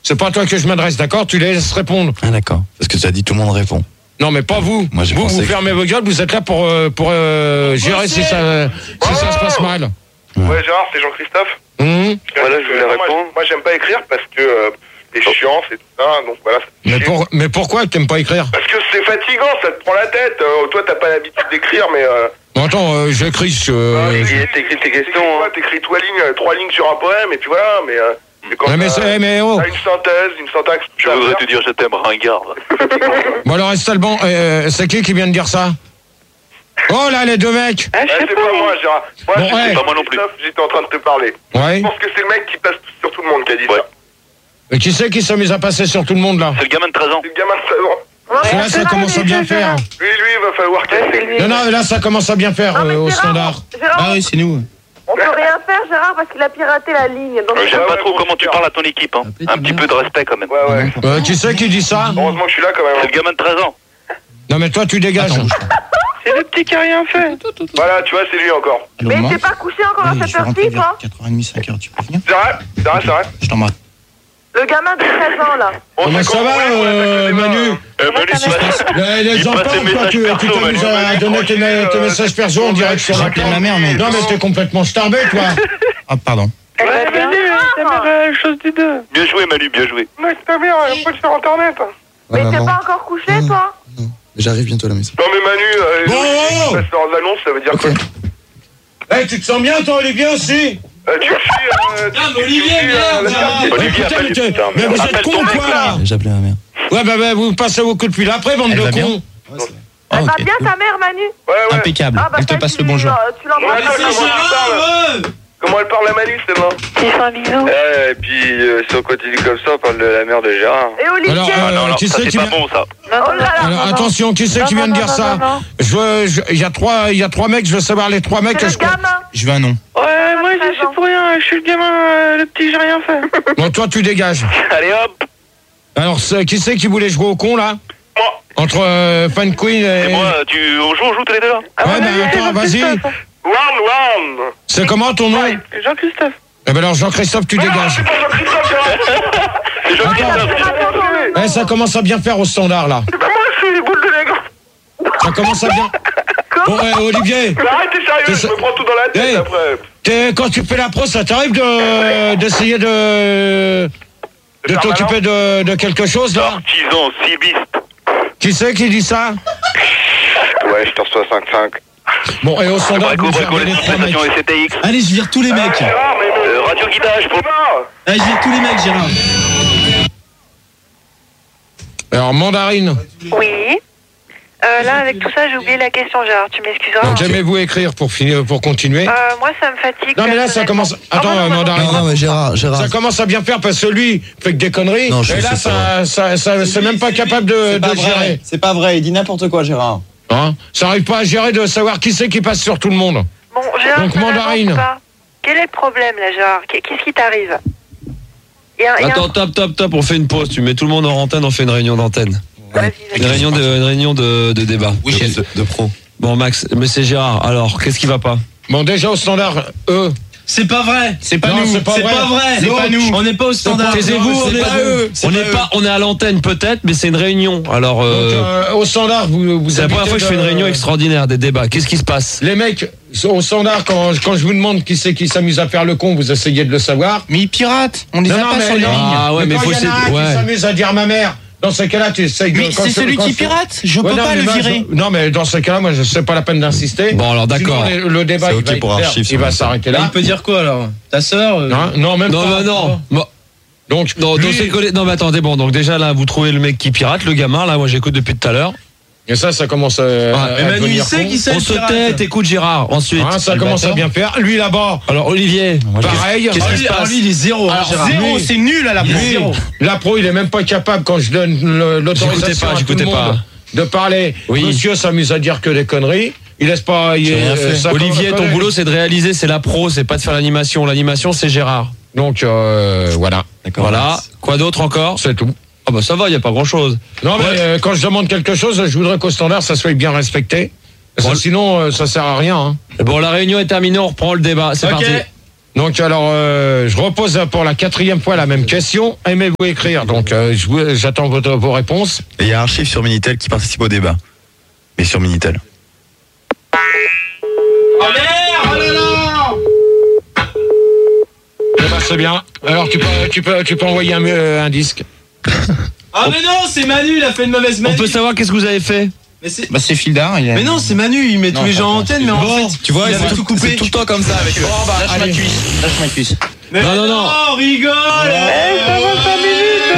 C'est pas à toi que je m'adresse, d'accord? Tu les laisses répondre. Ah d'accord. Parce que tu as dit tout le monde répond. Non, mais pas vous. Moi, j'ai vous pensé que- fermez vos gueules, vous êtes là pour gérer si ça se passe mal. Ouais, Gérard, c'est Jean-Christophe. Hum. Voilà, je voulais répondre. Moi, j'aime pas écrire parce que c'est chiant, c'est tout ça, donc voilà. Mais pourquoi t'aimes pas écrire? Parce que c'est fatigant, ça te prend la tête. Toi, t'as pas l'habitude d'écrire, mais... Bon, attends, j'écris T'écris tes questions. T'écris 3 lignes sur un poème, et puis voilà, mais... quand mais oh. t'as une synthèse, une syntaxe... Je voudrais te dire je t'aime, ringard. Bon alors reste le banc. C'est qui vient de dire ça? Oh là, les deux mecs. C'est pas moi, Gérard. Moi, Bon, ouais. Pas moi non plus. J'étais en train de te parler. Ouais. Je pense que c'est le mec qui passe sur tout le monde qui a dit ça. Et qui c'est qui s'amuse à passer sur tout le monde là? C'est le gamin de 13 ans. C'est le gamin de 16 ans. Là, ça commence à bien faire. Lui, il va falloir casser. Non, là, ça commence à bien faire au standard. Gérard, oui, c'est nous. on peut rien faire, Gérard, parce qu'il a piraté la ligne. Donc, J'aime pas ouais, trop bon, comment tu super. parles à ton équipe. Hein. Un petit peu de respect quand même. Ouais. Qui c'est qui dit ça? Heureusement que je suis là quand même. C'est le gamin de 13 ans. Non, mais toi, tu dégages. c'est le petit qui a rien fait. Voilà, tu vois, c'est lui encore. Allô, Mais maman? t'es pas couché encore Oui, à je cette vais rentrer heure-ci, toi? vers 4h30, 5h, tu peux venir? C'est vrai. Je t'embrasse. Le gamin de 13 ans, là. Comment ça va, Manu? Manu, Les Il enfants, passe des toi, tu messages perso, t'amuses Manu. à donner tes messages perso en direct sur la J'appelais ma mère, mais... Non, mais t'es complètement starbé, toi. Ah, pardon. Elle va bien. chose des deux. bien joué Manu, bien joué. Mais c'est ta mère, elle peut le faire internet. Mais t'es pas encore couché, toi? Non, j'arrive bientôt à la maison. Non mais Manu, Bon. passe leurs annonces, ça veut dire quoi? Tu te sens bien, toi, Olivier, aussi? Tu suis... Olivier, merde. Olivier, appelle le putain. Mais vous êtes Appelle cons, ton mec, quoi, là? J'ai appelé ma mère. Ouais, bah, vous passez vos coups de fil après, bande Elle de va bien cons. Elle va bien, ta mère, Manu? Ouais. Impeccable. Ah, bah, Elle te ça, passe tu- le bonjour. Tu l'embrasses. Comment elle parle à Manu, c'est là? Tu fais un bisou. Et puis, si on continue comme ça, on parle de la mère de Gérard. Et Olivier? Alors, qui Ça c'est c'est qui pas vient... bon ça. Oh là là. Alors, attention, qui c'est qui vient de dire ça? Il y a trois mecs, je veux savoir les trois mecs C'est que le je connais. gamin. Je veux un nom. Ouais, moi je suis pour rien, je suis le gamin, le petit, j'ai rien fait. Bon, toi, tu dégages. Allez hop. Alors, qui c'est qui voulait jouer au con, là? Moi. Entre Fan Queen et... C'est moi, on joue tous les deux là. Ouais, bah, attends, vas-y. One. C'est comment ton nom? Jean-Christophe. Eh ben alors, Jean-Christophe, tu dégages. C'est pas Jean-Christophe, C'est Jean-Christophe. Ça commence à bien faire au standard, là. c'est pas moi, je suis les boules de nègre. Ça commence à bien... Bon, Olivier, Mais arrête, t'es sérieux, je me prends tout dans la tête Hey. après. quand tu fais la pro, ça t'arrive d'essayer de faire t'occuper de quelque chose, là? Artisan, cibiste. Qui c'est qui dit ça? Ouais, je te reçois 5-5. Bon, et au standard, Braco, vous Braco, gardez les les trois mecs. prestations SCTX. Allez, je vire tous les mecs. Radio guidage pour... Allez, je vire tous les mecs, Gérard. Alors, mandarine. Oui. Là, avec tout ça, j'ai oublié la question, Gérard. Tu m'excuseras. Donc, aimez-vous écrire pour continuer? Moi, ça me fatigue. Non, mais là, ça commence... Attends, mandarine. Non, mais Gérard. Ça commence à bien faire parce que lui fait que des conneries. Non, je et là, sais ça c'est même pas capable de gérer. C'est pas vrai, il dit n'importe quoi, Gérard. Hein, ça arrive pas à gérer de savoir qui c'est qui passe sur tout le monde. Bon, Gérard, Donc, ça n'avance mandarine. pas. Quel est le problème, là, Gérard? Qu'est-ce qui t'arrive? Attends, top, on fait une pause. Tu mets tout le monde en antenne, on fait une réunion d'antenne. Une réunion de débat. Oui, chef de pro. Bon, Max, mais c'est Gérard. Alors, qu'est-ce qui va pas? Bon, déjà au standard, eux. C'est pas vrai. C'est pas Non, nous. c'est pas vrai. C'est pas nous. On n'est pas au standard. Taisez-vous, on est à l'antenne peut-être, mais c'est une réunion. Alors, Au standard, vous c'est la première fois que je fais une réunion extraordinaire, des débats. Qu'est-ce qui se passe? Les mecs, au standard, quand je vous demande qui c'est qui s'amuse à faire le con, vous essayez de le savoir. Mais ils piratent. On les a pas sur les lignes. Ah ouais, mais quand faut il y en a un ouais. qui s'amuse à dire ma mère, dans ce cas-là, tu essayes de... Mais c'est celui qui pirate. Je peux pas le virer. Non, mais dans ce cas-là, moi, je sais pas la peine d'insister. Bon, alors d'accord. Sinon, le débat, C'est il va, ok pour être clair, archive, il va ça. s'arrêter Là, là. il peut dire quoi alors? Ta sœur Non, même pas. Non. Bon. Donc, Non, lui- non, mais attendez, bon, donc déjà là, vous trouvez le mec qui pirate, le gamin, là, moi j'écoute depuis tout à l'heure. et ça commence à Manu, devenir il sait con. qui c'est On le se pirate. tait, t'écoutes Gérard. Ensuite, Hein, ça commence à bien faire. Lui là-bas, alors Olivier, pareil. qu'est-ce qui se Alors passe? lui, il est zéro. Alors, Gérard. Zéro, c'est nul à la pro. Lui, Zéro. la pro, il est même pas capable quand je donne l'autorisation à tout j'écoutais le pas. monde de parler. Oui. Monsieur s'amuse à dire que des conneries. Il laisse pas. rien fait. ça Olivier, commence- ton boulot c'est de réaliser, c'est la pro, c'est pas de faire l'animation. L'animation c'est Gérard. Donc voilà, Voilà. Quoi d'autre encore? c'est tout. Ah bah ça va, y a pas grand chose. Non mais quand je demande quelque chose, je voudrais qu'au standard ça soit bien respecté. Parce que sinon ça sert à rien. Hein. Bon, la réunion est terminée, on reprend le débat. C'est Ok. parti. Donc alors, je repose pour la 4e fois la même question. Aimez-vous écrire? Donc j'attends vos réponses. Et il y a un chiffre sur Minitel qui participe au débat. Mais sur Minitel. Oh merde! Oh là là! Eh ben, c'est bien. Alors tu peux envoyer un disque. Ah mais non, c'est Manu, il a fait une mauvaise On manip. peut savoir qu'est-ce que vous avez fait? Mais c'est... Bah c'est Fildar, il a... Mais non, c'est Manu, il met tous les gens en antenne, mais en fait, Tu vois, il avait tout coupé. c'est tout le temps comme ça avec eux. Lâche ma cuisse. Lâche ma cuisse. Mais Non. rigole. Ça va 5 minutes.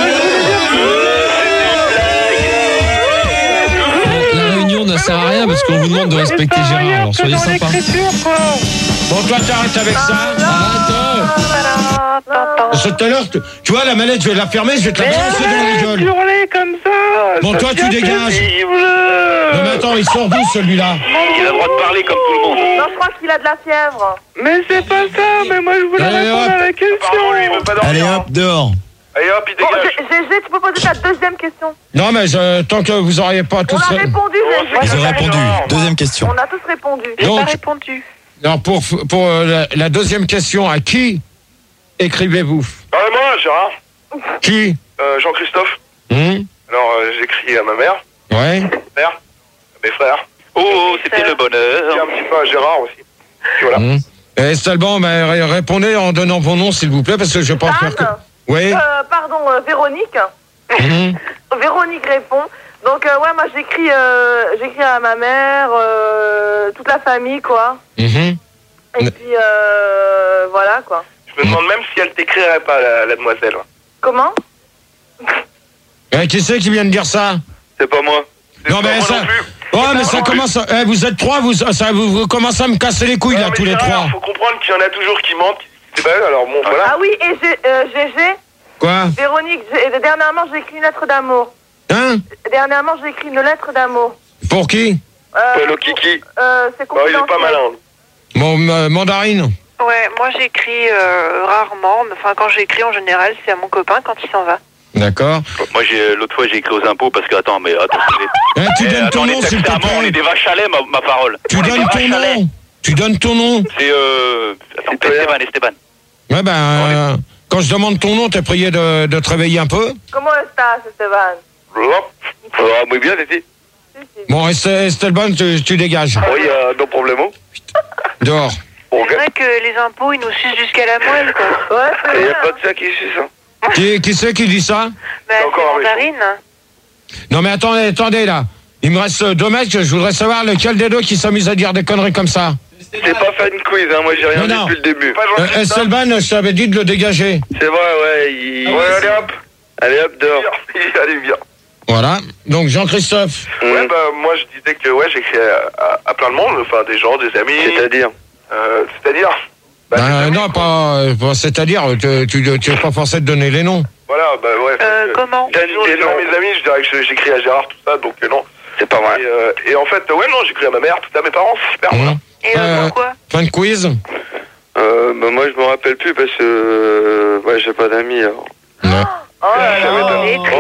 La réunion ne sert à rien parce qu'on vous demande de respecter Gérard. Alors soyez sympa. Bon, toi t'arrêtes avec ça. Arrête. Parce que tout à l'heure, tu vois la manette, je vais la fermer, je vais te la balancer dans la gueule. Hurler comme ça. Bon, toi tu dégages. Non mais attends, il sort d'où celui-là? Il a le droit de parler comme tout le monde. Non, je crois qu'il a de la fièvre. Mais c'est pas ça, mais moi je voulais Allez, répondre hop. à la question. Apparemment, lui, il veut pas dormir. Allez hop, dehors. Allez hop, il Bon, dégage. GG, tu peux poser ta deuxième question. Non mais tant que vous auriez pas On tous... a répondu, GG. Ils ont répondu. Deuxième question. On a tous répondu. Donc, J'ai pas répondu. alors pour la deuxième question, à qui écrivez-vous? Moi, Gérard. Qui? Jean-Christophe. Alors, J'écris à ma mère, ouais. père, à mes frères. Oh, c'était le Et bonheur. un petit peu à Gérard aussi. Puis voilà. Estalban, répondez en donnant vos noms, s'il vous plaît, parce que je vais pas faire que... Oui. Pardon, Véronique. Mhm. Véronique répond. Donc, ouais, moi, j'écris à ma mère, toute la famille, quoi. Mhm. Et puis, voilà, quoi. Je me demande même si elle t'écrirait pas, la demoiselle. Comment? Qui c'est qui vient de dire ça? C'est pas moi. C'est Non pas mais moi ça... non plus. Oh mais pas ça moi non commence... vous êtes trois, vous commencez à me casser les couilles, là, Non, mais tous les Gérard, trois. faut comprendre qu'il y en a toujours qui mentent, qui disent c'est pas eux, alors bon, voilà. Ah oui, et GG, Quoi? Véronique, dernièrement, j'ai écrit une lettre d'amour. Hein? Dernièrement, j'ai écrit une lettre d'amour. Pour qui? Hello Kiki. C'est Oh, il est pas confidentiel. malin. Bon, mandarine. Ouais, moi j'écris rarement, mais enfin quand j'écris en général, c'est à mon copain quand il s'en va. D'accord. Moi, l'autre fois, j'ai écrit aux impôts parce que, attends. Tu donnes ton nom, s'il te on est plaît. des vaches à lait, ma parole. Tu On est donnes des ton vaches à lait. nom. Tu donnes ton nom. C'est, Esteban. Ouais, quand je demande ton nom, t'es prié de te réveiller un peu. Comment estás, Esteban? Muy bien, Titi. Bon, Estelban, tu dégages. Oui, no problemo. Dehors. C'est vrai que les impôts, ils nous sucent jusqu'à la moelle, quoi. Ouais, Il n'y a pas de ça qui suit ça. Qui c'est qui dit ça? Bah, c'est mandarine. Non mais attendez là. Il me reste 2 mecs, je voudrais savoir lequel des deux qui s'amuse à dire des conneries comme ça. C'est pas fan quiz, hein, moi j'ai rien dit Non. depuis le début. Estelban, je t'avais dit de le dégager. C'est vrai, ouais, Ouais, allez hop. Allez hop, dehors. Allez, viens. Voilà. Donc Jean-Christophe. Ouais, moi je disais que ouais, j'écris à plein de monde, enfin des gens, des amis. C'est-à-dire C'est-à-dire des amis, Non, quoi. pas c'est-à-dire, tu es pas forcé de donner les noms. Voilà, ouais. Comment? Sinon, je dirais à mes amis, je dirais que j'écris à Gérard, tout ça, donc non. C'est pas vrai. Et en fait, ouais, non, j'écris à ma mère, tout ça, à mes parents, c'est super. Voilà. Et pourquoi? Fin de quiz. Moi je me rappelle plus parce que ouais, j'ai pas d'amis alors. Ouais. Oh là là, il est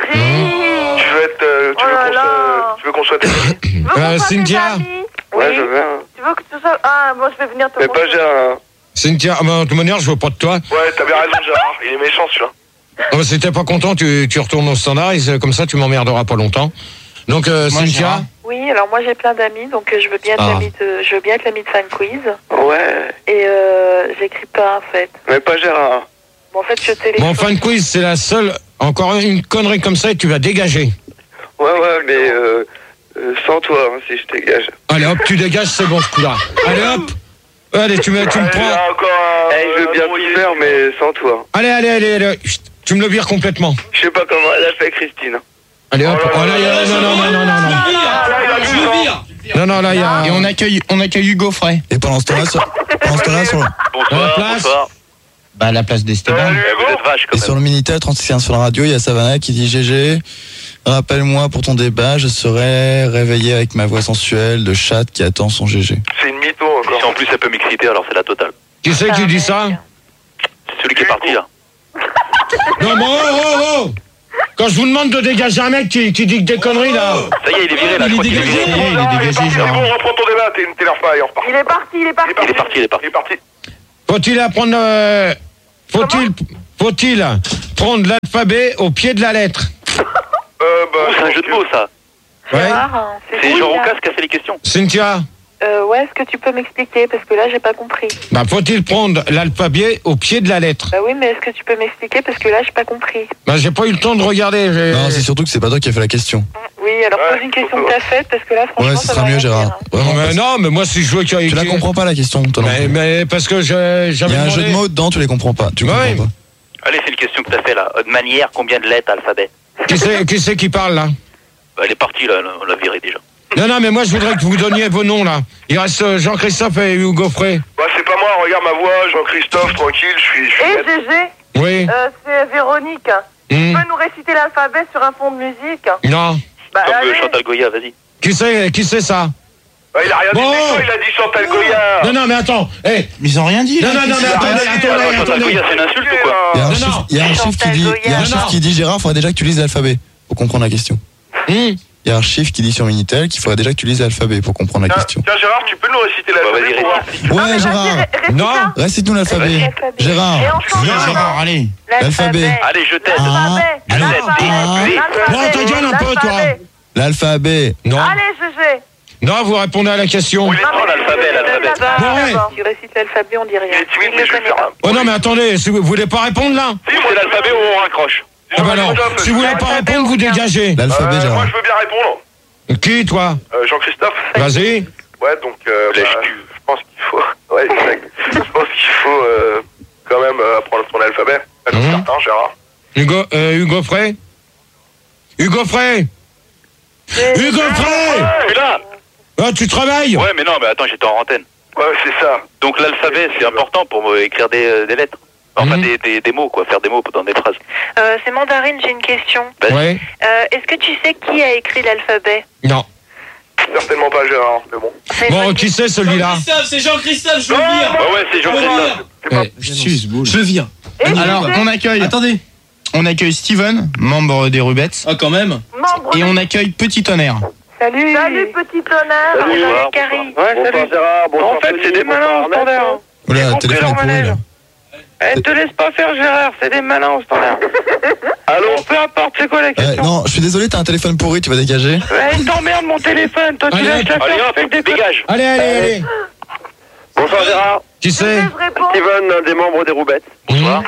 Tu veux qu'on soit des amis? Cynthia. Ouais, je viens. Tu veux que tu sois... Ah, moi je vais venir te Mais pas Gérard. Cynthia, de toute manière, je veux pas de toi. Ouais, t'avais raison, Gérard, il est méchant celui-là. Si t'es pas content, tu retournes au standard et comme ça, tu m'emmerderas pas longtemps. Donc, Cynthia. Oui, alors moi j'ai plein d'amis, donc je veux bien être l'ami de Fan Quiz. Ouais. Et j'écris pas en fait. Mais pas Gérard. Bon, en fait, je téléphone. Bon, Fan Quiz, c'est la seule. Encore une connerie comme ça et tu vas dégager. Ouais, mais sans toi, hein, si je dégage. Allez hop, tu dégages, c'est bon ce coup-là. Allez hop. Allez, tu me prends. Je veux bien tout faire, mais sans toi. Allez. Chut, tu me le vires complètement. Je sais pas comment elle a fait, Christine. Allez hop. Non. Non, là, il y a. Et on accueille Hugo Frey. Et pendant ce temps-là, sur la place. Bah à la place d'Esteban. Vous êtes vache, quand et même. sur le Minitel 36 sur la radio, il y a Savannah qui dit GG. Rappelle-moi pour ton débat, je serai réveillé avec ma voix sensuelle de chatte qui attend son GG. C'est une mytho encore. Si en plus ça peut m'exciter, alors c'est la totale. Qui c'est qui dit ça? C'est celui qui est parti, là. Non, bon, oh. Quand je vous demande de dégager un mec qui dit que des conneries, là. Ça y est, il est viré, là. Je crois qu'il est viré. Il est dégagé, C'est Gérard. bon, reprends ton débat, t'énerves pas, et on repart. Il est parti. Il est parti. Il est parti. Faut-il apprendre... Faut-il prendre l'alphabet au pied de la lettre? C'est un jeu de mots, ça. Ouais. C'est Jean Roucas qui a fait les questions. Cynthia? Ouais, est-ce que tu peux m'expliquer? Parce que là, j'ai pas compris. Bah, faut-il prendre l'alphabet au pied de la lettre? Bah oui, mais est-ce que tu peux m'expliquer? Parce que là, j'ai pas compris. Bah, j'ai pas eu le temps de regarder. Non, c'est surtout que c'est pas toi qui as fait la question. Oui, alors pose une question que t'as faite, parce que là, franchement, Ouais, ce ça sera va mieux, rien Gérard. dire. Vraiment, Non, mais moi, si je veux qu'il y ait... tu la comprends pas la question, toi non plus. Mais parce que j'avais Il y a un jeu de mots dedans, tu les comprends pas. Tu comprends pas. Allez, c'est une question que t'as fait là. De manière, combien de lettres alphabet? Qui c'est qui parle, là? Elle est partie là, on l'a virée déjà. Non, mais moi, je voudrais que vous donniez vos noms, là. Il reste Jean-Christophe et Hugo Frey. Bah, c'est pas moi, regarde ma voix, Jean-Christophe, tranquille, je suis... Et GG, Oui. c'est Véronique. Tu peux nous réciter l'alphabet sur un fond de musique? Non. Bah, Comme allez. Chantal Goya, vas-y. Qui c'est ça? Bah, il a rien dit, il a dit Chantal Goya. Non, mais attends. Hey. Ils ont rien dit. Non, mais attendez. Chantal Goya, c'est une insulte ou quoi? Il y a un chiffre qui dit Gérard, il faudrait déjà que tu lises l'alphabet pour comprendre la question. Il y a un chiffre qui dit sur Minitel qu'il faudrait déjà que tu lises l'alphabet pour comprendre la question. Tiens, Gérard, tu peux nous réciter l'alphabet? Ouais, Gérard. Non. Récite-nous l'alphabet. Gérard. Gérard, allez. L'alphabet. Allez, je t'aide. Non, ta gueule un peu, toi. L'alphabet. Non. Allez, GG. Non, vous répondez à la question. Non, l'alphabet. Bon, ouais. Tu récites l'alphabet, on dit rien. Il le connaît pas. Oh non, mais attendez, si vous voulez pas répondre, là? Si, c'est l'alphabet où on raccroche. Ah bah non, si vous voulez pas répondre, vous dégagez. L'alphabet, Moi, Gérard. je veux bien répondre. Qui, toi? Jean-Christophe. Vas-y. Ouais, donc, je pense qu'il faut... Ouais, exact. Je pense qu'il faut quand même apprendre son alphabet. C'est certain, Gérard. Hugo Frey? Hugo Frey! Hugo Frey! Je suis là. Ah, tu travailles? Ouais, mais non, mais attends, j'étais en antenne. Ouais, c'est ça. Donc l'alphabet, c'est important pour écrire des lettres. Enfin, des mots, quoi, faire des mots dans des phrases. C'est Mandarine, j'ai une question. Ouais. Est-ce que tu sais qui a écrit l'alphabet? Non. Certainement pas Gérard, mais bon. Bon, qui c'est celui-là? C'est Jean-Christophe, je le vire. Ouais, c'est Jean-Christophe. Je le vire. Alors, on accueille. Attendez. On accueille Steven, membre des Rubettes. Ah, quand même. Et on accueille Petit Tonnerre. Salut. Salut, Petit Tonnerre. Salut, Carrie. Ouais, salut Gérard. Bonsoir, En fait, c'est des malins au standard. Oula, le téléphone est pourri, là. Eh, te laisse pas faire, Gérard, c'est des malins au standard. Allô? Peu importe, c'est quoi la question? Non, je suis désolé, t'as un téléphone pourri, tu vas dégager. Ouais, il t'emmerde mon téléphone, toi tu Allez, laisses la Allez, faire, tu fais hop, des dégage. Allez. Bonsoir Gérard. Qui c'est? Steven, un des membres des Roubettes. Bonsoir.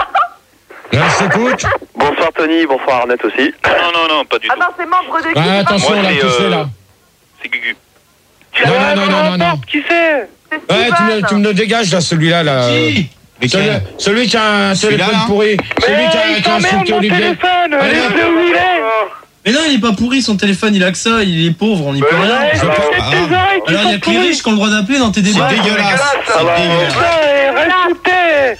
On s'écoute. Bonsoir Tony, bonsoir Arnett aussi. Non, pas du tout. Ah non, c'est membre de qui? Ah, attention, Moi, là, c'est, qui c'est, là? C'est Gugu. Non. Qui c'est? Ouais, tu me le dégages, là, celui-là, là. Celui qui a un téléphone là pourri. Celui qui il a t'emmerde insulté mon Olivier. téléphone, Allez, laisse-le où il est. Mais non, il est pas pourri son téléphone, il a que ça, il est pauvre, on y peut rien. Ouais, c'est tes oreilles qui Alors il y a sont que les pourries. riches qui ont le droit d'appeler dans tes débats. C'est dégueulasse. C'est dégueulasse. Ouais, reste où t'es.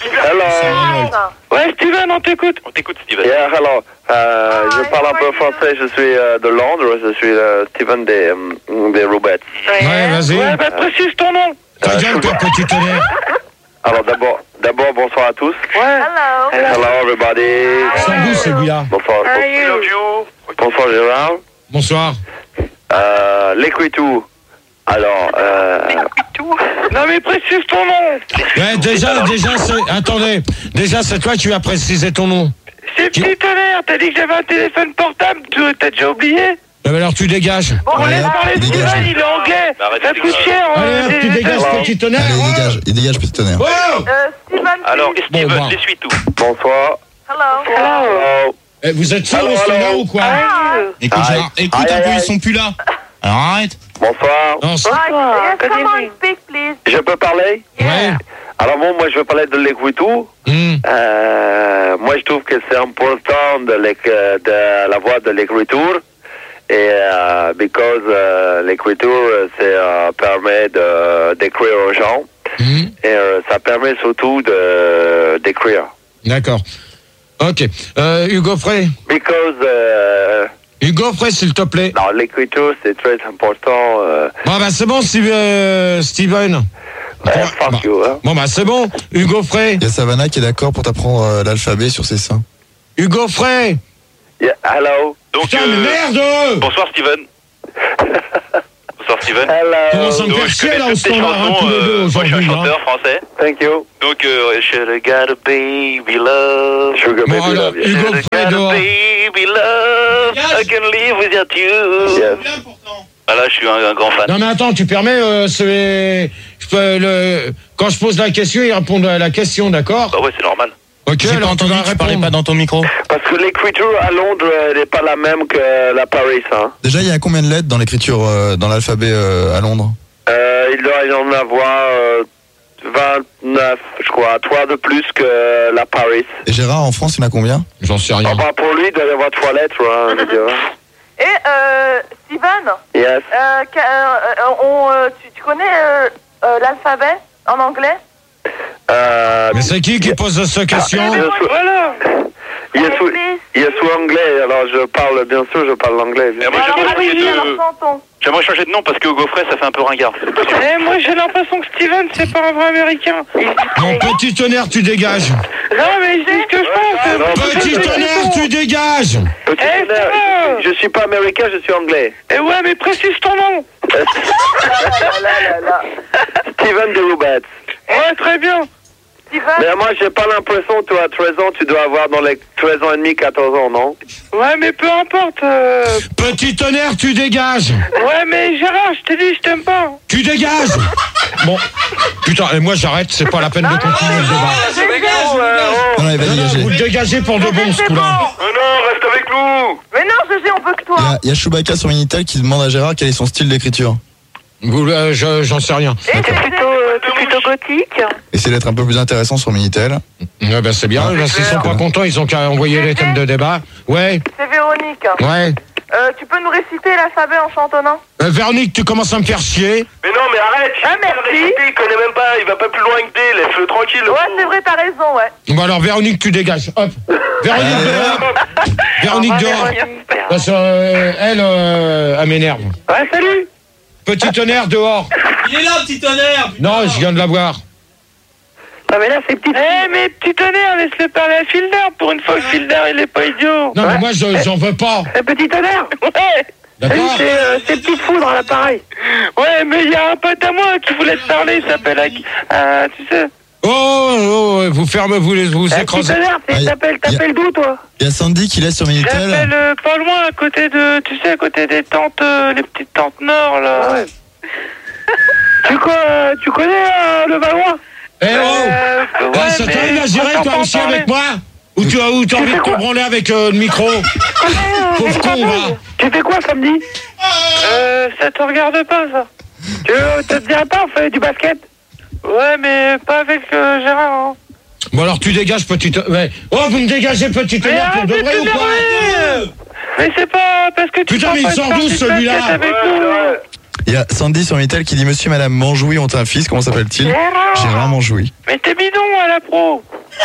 Ouais, Steven, on t'écoute. On t'écoute, Steven. Yeah, hello. Je parle un peu français, je suis de Londres, je suis Steven des Roubettes. Ouais, vas-y. Ouais, bah précise ton nom. Ta gueule, toi, petit tonnerre. Alors d'abord, bonsoir à tous. Ouais. Hello everybody. Sans vous, celui-là. Bonsoir. Bonsoir Gérard. Bonsoir. L'écriture. Alors, Non mais précise ton nom. Ouais, déjà, attendez. Déjà, c'est toi qui as précisé ton nom. C'est Petit Tonnerre, t'as dit que j'avais un téléphone portable, t'as déjà oublié? Alors, tu dégages. Bon, on laisse parler de dégage. Steven, il est anglais. Arrête Ça de coûte cher. Allez, hop, tu dégages, petit tonnerre. Allez, il dégage Petit Tonnerre. Oh Steven, Alors, please. Steven, Bon, bah. l'essuie tout. bonsoir. Hello. Hello. Eh, vous êtes sûr, celui-là, ou quoi? Écoute, Gérard, écoute un peu, ils sont plus là. Alors arrête. Bonsoir. Non, c'est- Yes, come on, speak, please. Je peux parler? Ouais. Alors bon, moi je vais parler de l'écriture. Moi je trouve que c'est important de la voix de l'écriture. Et because l'écriture, permet d'écrire aux gens. Et ça permet surtout d'écrire. D'accord. Ok. Hugo Frey. Hugo Frey, s'il te plaît. Non, l'écriture, c'est très important. Bon, bah, c'est bon, Steven. Fuck you, hein. Bon, bah, c'est bon. Hugo Frey. Il y a Savannah qui est d'accord pour t'apprendre l'alphabet sur ses seins. Hugo Frey. Yeah, hello. Donc, Putain, mais merde! bonsoir, Steven. Bonsoir, Steven. Comment ça me fait chier là au standard tous les deux moi je suis un aujourd'hui. chanteur français. Thank you. Donc should got a baby love. Sugar Bon, baby alors, love. Hugo Should Frey got a dehors. baby love. I can live without you. Yes. Voilà, je suis un grand fan. Non mais attends, tu permets, quand je pose la question, il répond à la question, d'accord? Bah ouais, c'est normal. Ok, J'ai pas alors entendu, tu parlais pas dans ton micro. Parce que l'écriture à Londres, elle n'est pas la même que la Paris, hein. Déjà, il y a combien de lettres dans l'écriture, dans l'alphabet à Londres? Il doit y en avoir 29, je crois, 3 de plus que la Paris. Et Gérard, en France, il y en a combien? J'en sais rien. Enfin, pour lui, il doit y avoir 3 lettres, hein, je veux dire. Et Steven, Yes. tu connais l'alphabet en anglais? Mais c'est qui pose cette question? Voilà. Il est sous anglais, alors je parle l'anglais. Et moi, j'aimerais changer de nom parce que Hugo Frey, ça fait un peu ringard. Moi j'ai l'impression que Steven c'est pas un vrai américain. Mon petit tonnerre, tu dégages. Non mais je dis ce que je pense. Petit tonnerre, tu dégages. Petit tonnerre, je suis pas américain, je suis anglais. Eh ouais mais précise ton nom. Steven de Roubets. Ouais très bien. Mais moi, j'ai pas l'impression, toi, à 13 ans, tu dois avoir dans les 13 ans et demi, 14 ans, non? Ouais mais peu importe. Petit tonnerre, tu dégages. Ouais mais Gérard, je t'ai dit je t'aime pas. Tu dégages. Bon, putain, et moi j'arrête, c'est pas la peine de continuer le débat. Non, il va dégager. Vous le dégagez pour de bon ce coup-là. Non, reste avec nous. Mais non, Gégé, on peut que toi. Il y a Chewbacca sur Minitel qui demande à Gérard quel est son style d'écriture. J'en sais rien. Et t'es plutôt gothique. Essayez d'être un peu plus intéressant sur Minitel. Ouais, ben c'est bien, s'ils sont pas contents, ils ont qu'à envoyer les thèmes de débat. Ouais, C'est Véronique. ouais. Tu peux nous réciter l'alphabet en chantonnant? Véronique, tu commences à me faire chier. Mais non, mais arrête. Merci. Il connaît même pas, il va pas plus loin que D, laisse-le tranquille. Ouais, c'est vrai, t'as raison, ouais. Bon alors Véronique, tu dégages. Hop. Véronique dehors. Véronique dehors. Parce que elle m'énerve. Ouais salut. Petit tonnerre dehors. Il est là, petit tonnerre. Non, je viens de la voir. Ah mais là c'est petit. Eh mais petit tonnerre, laisse-le parler à Filder. Pour une fois que Filder il est pas idiot. Non, mais moi j'en veux pas. Petit tonnerre. Ouais. D'accord. C'est petite foudre à l'appareil. Ouais mais il y a un pote à moi qui voulait te parler, il s'appelle tu sais. Oh, vous fermez, vous Petit écrasez. tonnerre, t'appelles d'où toi? Il y a Sandy qui laisse sur Minitel. J'appelle pas loin, à côté de, tu sais, à côté des tentes, les petites tentes nord, là. Ouais. Tu connais le Valois? Eh oh ça t'arrive à gérer toi aussi avec moi? Ou tu as envie de te branler avec le micro? Pauvre con, va. Tu fais quoi samedi? Ça te regarde pas, ça. Ça te dirait pas, on fait du basket? Ouais, mais pas avec Gérard, hein. Bon alors tu dégages petit... Ouais. Oh, vous me dégagez petit tonnerre pour de vrai ou quoi? Mais c'est pas parce que tu... Putain, mais il sort d'où celui-là? Il y a Sandy sur Minitel qui dit Monsieur et Madame Manjoui ont un fils, comment s'appelle-t-il? Gérard Manjoui. Mais t'es bidon à la pro.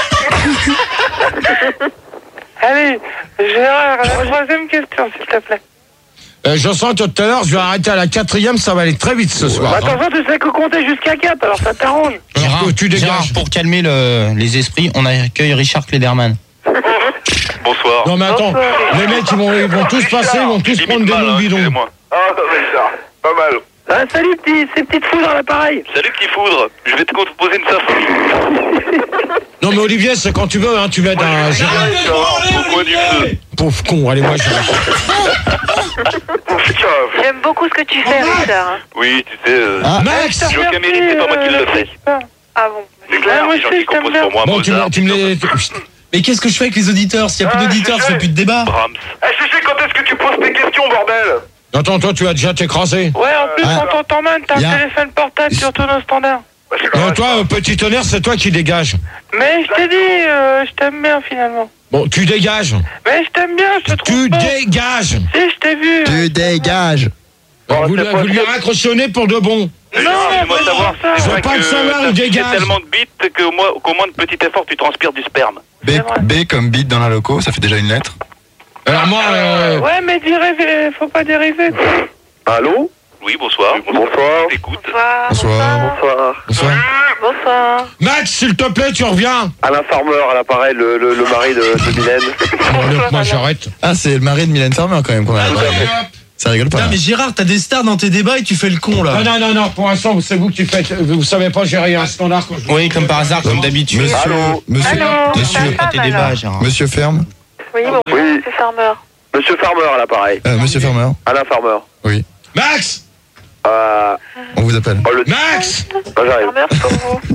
Allez, Gérard, la troisième question, s'il te plaît. Je sens tout à l'heure, je vais arrêter à la 4e, ça va aller très vite ce soir. Attention, tu sais que compter jusqu'à 4, alors ça t'arrange. Gérard, tu dégages. Gérard, pour calmer les esprits, on accueille Richard Klederman. Bonsoir. Non mais attends, les mecs ils vont tous passer, ils vont tous prendre des noms bidons. Ah, Richard, pas mal. Ah, salut, ces petites foudres à l'appareil. Salut petit foudre, je vais te composer une symphonie. Non mais Olivier, c'est quand tu veux, hein, tu vas être un... Au coin du feu. Pauvre con, allez moi je... J'aime beaucoup ce que tu fais, Richard. Oui, tu sais, Max! j'ai aucun mérite, c'est pas moi qui le fais. Ah bon? C'est clair, les gens qui composent pour moi, Bon, Mozart, tu me les... Mais qu'est-ce que je fais avec les auditeurs? S'il n'y a plus d'auditeurs, ça fait plus de débat. Brahms. Eh, Chichi, quand est-ce que tu poses tes questions, bordel? Attends, toi tu vas déjà t'écraser. Ouais, en plus, on t'entend mal, t'as un téléphone portable sur ton standard. Non, toi, petit tonnerre, c'est toi qui dégages. Mais je t'ai dit, je t'aime bien finalement. Bon, tu dégages. Mais je t'aime bien, je te trouve Tu pas. dégages. Si, je t'ai vu. Tu dégages. Vous lui raccrochez au nez pour de bon. Non, Laisse-moi savoir. Je veux pas le savoir, il Il y a dégage. tellement de bits qu'au moins de petit effort, tu transpires du sperme. B comme bit dans la loco, ça fait déjà une lettre. Alors moi... Ouais, mais faut pas dériver. Allô? Oui, bonsoir. Bonsoir. Écoute. Bonsoir. Bonsoir. Bonsoir. Bonsoir. Max, s'il te plaît, tu reviens. Alain Farmer à l'appareil, le mari de Mylène. Bon, allez, moi j'arrête. Ah, c'est le mari de Mylène Farmer quand même qu'on a. Ça rigole pas. Non, mais Gérard, t'as des stars dans tes débats et tu fais le con, là. Non, pour l'instant, c'est vous qui faites. Vous savez pas gérer un standard quand je... Oui, comme par hasard, comme d'habitude. Monsieur, tes débats, Gérard. Monsieur Ferme. Oui, bon, c'est Farmer. Monsieur Farmer, à l'appareil. Monsieur Farmer. Alain Farmer. Oui. Max. On vous appelle. Max. J'arrive. Farmer, c'est comme vous.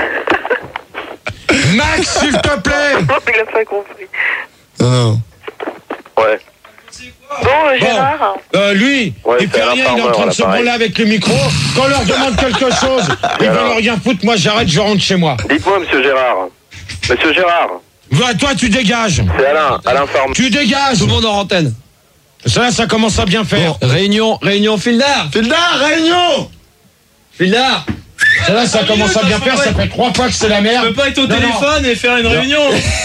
Max, s'il te plaît. Il a pas compris. Non. Ouais. Bon, Gérard. Lui, il fait rien, il est en train de se branler avec le micro. Quand on leur demande quelque chose, ils veulent rien foutre. Moi, j'arrête, je rentre chez moi. Dites-moi, monsieur Gérard. Monsieur Gérard. Toi, tu dégages. C'est Alain Farmer. Tu dégages. Tout le monde en antenne. Ça commence à bien faire. Bon, réunion, Fildar. Réunion. Fildar. Ça commence à bien faire. Ça fait 3 fois que c'est la merde. Tu peux pas être au téléphone et faire une réunion.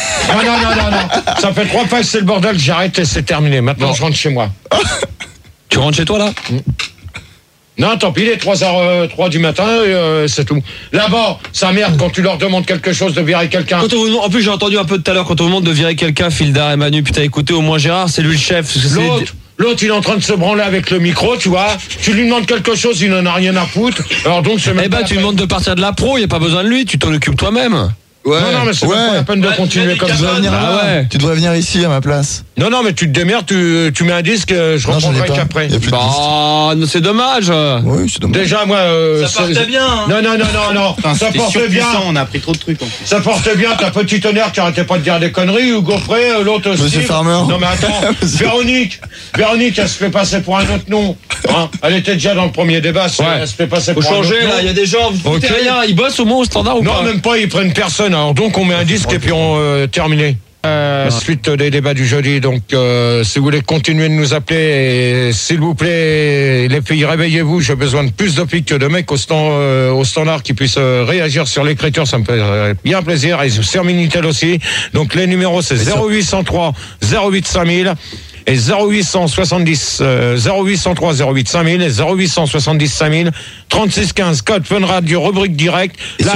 Non. Ça fait 3 fois que c'est le bordel. J'arrête et c'est terminé. Maintenant, je rentre chez moi. Tu rentres chez toi, là? Non, tant pis, il est 3h03 du matin, c'est tout. Là-bas, ça merde quand tu leur demandes quelque chose de virer quelqu'un. En plus, j'ai entendu un peu tout à l'heure, quand on vous demande de virer quelqu'un, Fildar et Manu, putain, écoutez, au moins Gérard, c'est lui le chef. L'autre, il est en train de se branler avec le micro, tu vois. Tu lui demandes quelque chose, il n'en a rien à foutre. Alors donc, c'est même tu lui demandes de partir de la pro, il n'y a pas besoin de lui, tu t'en occupes toi-même. Ouais. Non, mais c'est même pas la peine de continuer comme ça. Tu devrais venir ici à ma place. Non, mais tu te démerdes, tu mets un disque, je reprendrai qu'après. C'est dommage. Oui, c'est dommage. Déjà, moi... ça portait bien. Hein. Non. Ça portait bien. On a appris trop de trucs en plus. Ça portait bien, ta petite honneur, tu arrêtais pas de dire des conneries, ou Gaufré, l'autre aussi. Monsieur Farmer. Non, mais attends, Véronique, elle se fait passer pour un autre nom. Hein, elle était déjà dans le premier débat, elle se fait passer pour un autre nom. Faut changer, là, il y a des gens, vous foutez rien, ils bossent au moins au standard ou pas? Non, même pas, ils prennent personne. Alors donc, on met un disque et puis on terminé. Suite des débats du jeudi, donc si vous voulez continuer de nous appeler, et, s'il vous plaît, les filles, réveillez-vous, j'ai besoin de plus de filles que de mecs au standard qui puissent réagir sur l'écriture, ça me fait bien plaisir, et sur Minitel aussi. Donc les numéros c'est 0803 08 5000 et 0870 0803 08 5000 et 0870 5000 36 15 code Fun Radio rubrique direct.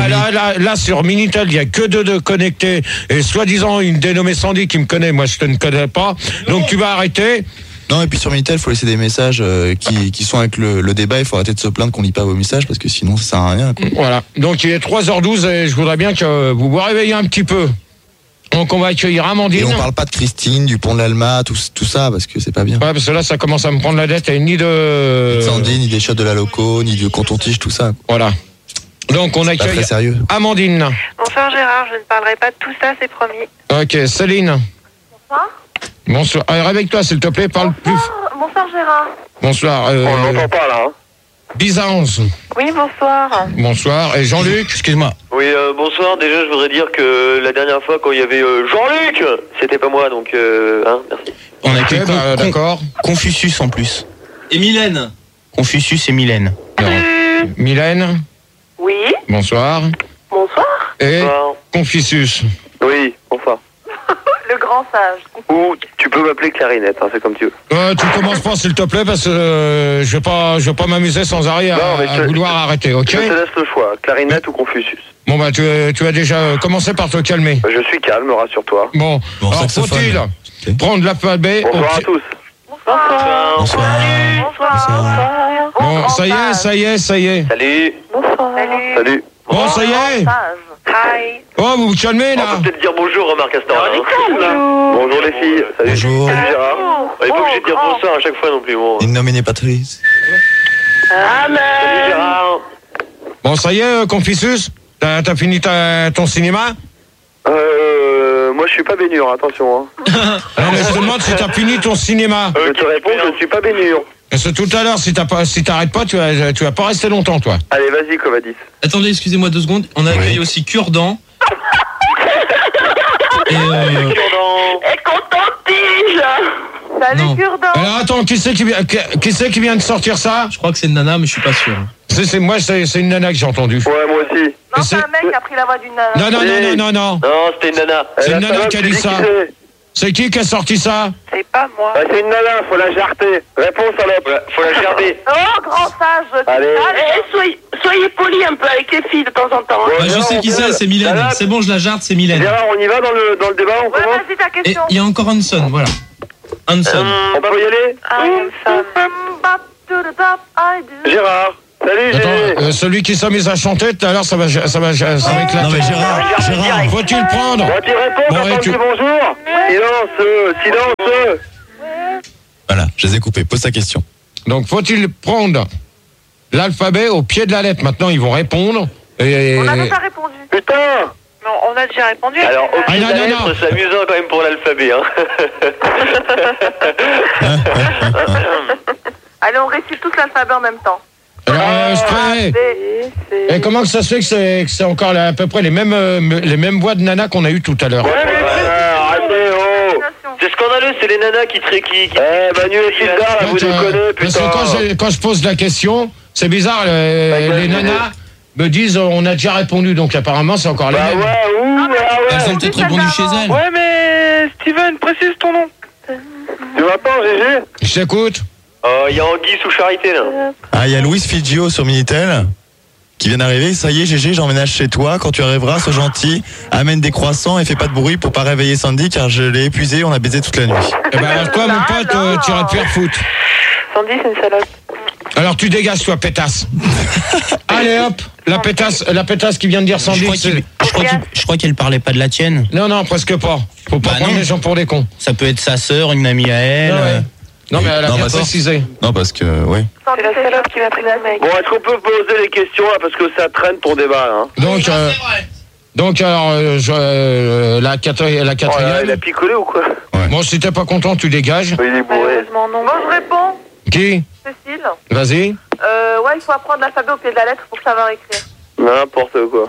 Là sur Minitel il y a que deux connectés et soi-disant une dénommée Sandy qui me connaît, moi je te ne connais pas, donc tu vas arrêter. Non, et puis sur Minitel, il faut laisser des messages qui sont avec le débat. Il faut arrêter de se plaindre qu'on lit pas vos messages parce que sinon ça sert à rien, quoi. Voilà, donc il est 3h12 et je voudrais bien que vous vous réveillez un petit peu. Donc on va accueillir Amandine. Et on parle pas de Christine, du pont de l'Alma, tout ça, parce que c'est pas bien. Ouais, parce que là ça commence à me prendre la tête, et ni de Sandy, ni des shots de la loco, ni de canton-tige, tout ça. Voilà. Donc on accueille sérieux. Amandine. Bonsoir Gérard, je ne parlerai pas de tout ça, c'est promis. Ok, Céline. Bonsoir. Bonsoir. Allez, réveille-toi s'il te plaît, parle plus. Bonsoir Gérard. Bonsoir. On n'entend pas là. 10 à 11. Oui, bonsoir. Bonsoir. Et Jean-Luc, excuse-moi. Oui, bonsoir. Déjà, je voudrais dire que la dernière fois, quand il y avait Jean-Luc, c'était pas moi, donc merci. On a que d'accord. Confucius en plus. Et Mylène. Confucius et Mylène. Mylène. Oui. Bonsoir. Bonsoir. Et Confucius. Oui, bonsoir. Le grand sage. Ou tu peux m'appeler Clarinette, hein, c'est comme tu veux. Tu commences pas s'il te plaît parce que je vais pas m'amuser sans arrêt à vouloir arrêter, ok? Je te laisse le choix, Clarinette ou Confucius. Bon bah tu as déjà commencé par te calmer. Je suis calme, rassure-toi. Bon, alors faut-il prendre l'alphabet. Bonsoir à tous. Bonsoir. Bonsoir. Bon, ça y est. Salut. Bonsoir. Salut. Bon, ça y est. Hi. Oh, vous vous calmez là. On peut peut-être dire bonjour, Marc Astor. Bonjour les filles. Salut. Bonjour. Salut Gérard. On n'est pas obligé de dire bonsoir à chaque fois non plus. Bon. In nomine Patris. Amen. Salut Gérard. Bon, ça y est, Confucius. T'as fini ton cinéma? Moi je suis pas baignure, attention. Hein. Alors, je te demande si t'as fini ton cinéma. Je te réponds, je ne suis pas baignure. Parce que tout à l'heure, si t'arrêtes pas, tu vas pas rester longtemps, toi. Allez, vas-y, Covadis. Attendez, excusez-moi 2 secondes. On a accueilli aussi Cure-Dent. Et Content-Tige. Salut Cure-Dent. Alors attends, qui c'est qui vient de sortir ça? Je crois que c'est une nana, mais je suis pas sûr. Moi, c'est une nana que j'ai entendue. Ouais, moi aussi. Non, c'est un mec qui a pris la voix d'une nana. Non. Non, c'était une nana. C'est une nana qui a dit ça. C'est qui a sorti ça? C'est pas moi. Bah, c'est une nana, faut la jarter. Réponse salope. Faut la garder. Oh, grand sage. Allez. Soyez polis un peu avec les filles de temps en temps. Bah, je sais qui c'est Mylène. C'est bon, je la jarte, c'est Mylène. Gérard, on y va dans le débat, on commence. Vas-y, ta Et question. il y a encore Hanson, voilà. Hanson. On peut y aller? I am Sam. to the top, I do. Gérard. Salut, Attends, celui qui s'est mis à chanter tout à l'heure, ça va éclater. Non mais Gérard. Faut-il prendre? Bon, tu réponds quand on dit bonjour. Silence. Voilà, je les ai coupés. Pose ta question. Donc, faut-il prendre l'alphabet au pied de la lettre? Maintenant, ils vont répondre. Et... On a déjà répondu. Putain. Non, on a déjà répondu. Alors, au pied de la lettre, c'est amusant quand même pour l'alphabet. Hein. Allez, on récite tous l'alphabet en même temps. Et comment que ça se fait que c'est encore à peu près les mêmes voix de nana qu'on a eu tout à l'heure? C'est scandaleux, c'est les nanas qui... Manu et Sildar, là, vous déconnez, putain. Parce que quand je pose la question, c'est bizarre, les nanas me disent on a déjà répondu, donc apparemment c'est encore les mêmes. Elles ont peut-être répondu chez elles. Ouais, mais Steven, précise ton nom. Tu m'entends, Gégé? Je t'écoute. Il y a Anguille sous charité, là. Ah, il y a Louise Figio sur Minitel qui vient d'arriver. Ça y est, Gégé, j'emménage chez toi. Quand tu arriveras, sois gentil, amène des croissants et fais pas de bruit pour pas réveiller Sandy car je l'ai épuisé, on a baisé toute la nuit. Eh ben, toi, mon pote, tu iras te faire foutre. Sandy, c'est une salope. Alors, tu dégages, toi, pétasse. Allez, hop, la pétasse qui vient de dire Sandy. Je crois qu'elle parlait pas de la tienne. Non, presque pas. Faut pas prendre les gens pour des cons. Ça peut être sa sœur, une amie à elle. Ouais. Non, mais elle a bien précisé. Non, parce que, ouais. C'est la salope qui m'a pris la mec. Bon, est-ce qu'on peut poser les questions, là, parce que ça traîne ton débat, hein? Donc, alors, la quatrième. Il a picolé ou quoi? Bon, si t'es pas content, tu dégages. Il est bourré. Bon, je réponds. Qui? Cécile. Vas-y. Ouais, il faut apprendre l'alphabet au pied de la lettre pour savoir écrire. N'importe quoi.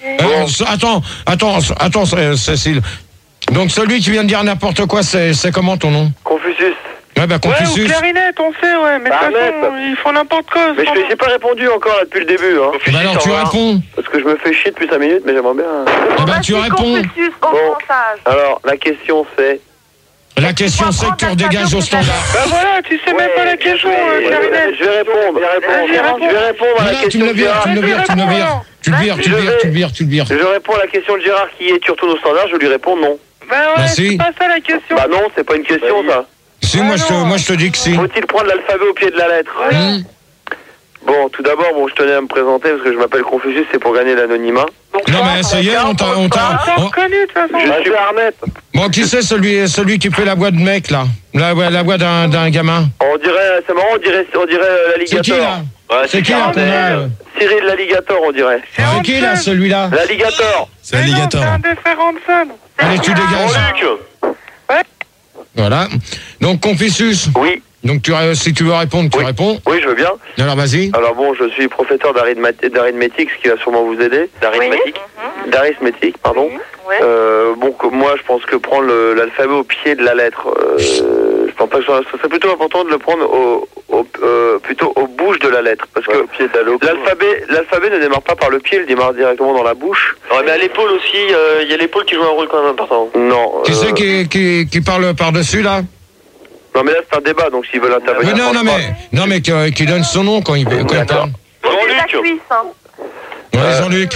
Attends, Cécile. Donc, celui qui vient de dire n'importe quoi, c'est comment ton nom? Confucius. Ouais, bah, Confucius. Ouais, ou clarinette, on sait, ouais. Mais de toute façon, ils font n'importe quoi. Mais j'ai pas répondu encore, là, depuis le début, hein. Bah alors, tu réponds. Parce que je me fais chier depuis 5 minutes, mais j'aimerais bien... Eh ben, tu réponds. Confucius, au grand sage. Alors, la question, c'est... La question, c'est que tu redégages au standard. Bah voilà, tu sais même pas la question, clarinette. Je vais répondre à la question de Gérard. Tu le vires. Je réponds à la question de Gérard qui est sur tous nos standards, je lui réponds non. Bah ouais, c'est pas ça la question. Bah non, c'est pas une question, ça. Si, moi je te dis que si. Faut-il prendre l'alphabet au pied de la lettre? Bon, tout d'abord, je tenais à me présenter parce que je m'appelle Confucius, c'est pour gagner l'anonymat. Non mais ça y est, on t'a reconnu de toute façon. Je suis Arnett. Bon, qui c'est celui qui fait la voix de mec là? La voix d'un gamin? On dirait, c'est marrant, on dirait l'alligator. C'est qui là? C'est qui là? Cyril l'alligator, on dirait. C'est qui là, celui-là? L'alligator. C'est l'alligator. C'est un déférent Hanson. Allez, tu dégages. Voilà. Donc, Confucius. Oui. Donc, si tu veux répondre, tu réponds. Oui, je veux bien. Alors, vas-y. Alors bon, je suis professeur d'arithmétique, ce qui va sûrement vous aider. D'arithmétique, pardon. Bon, moi, je pense que prendre l'alphabet au pied de la lettre, je pense pas que ça serait plutôt important de le prendre plutôt aux bouches de la lettre, parce que l'alphabet ne démarre pas par le pied, il démarre directement dans la bouche. Ouais, mais à l'épaule aussi, il y a l'épaule qui joue un rôle quand même important. Non. Qui c'est qui parle par-dessus là? Non mais là c'est un débat, donc s'ils veulent intervenir... Non mais qui donne son nom quand il parle. Jean-Luc. Ouais, Jean-Luc.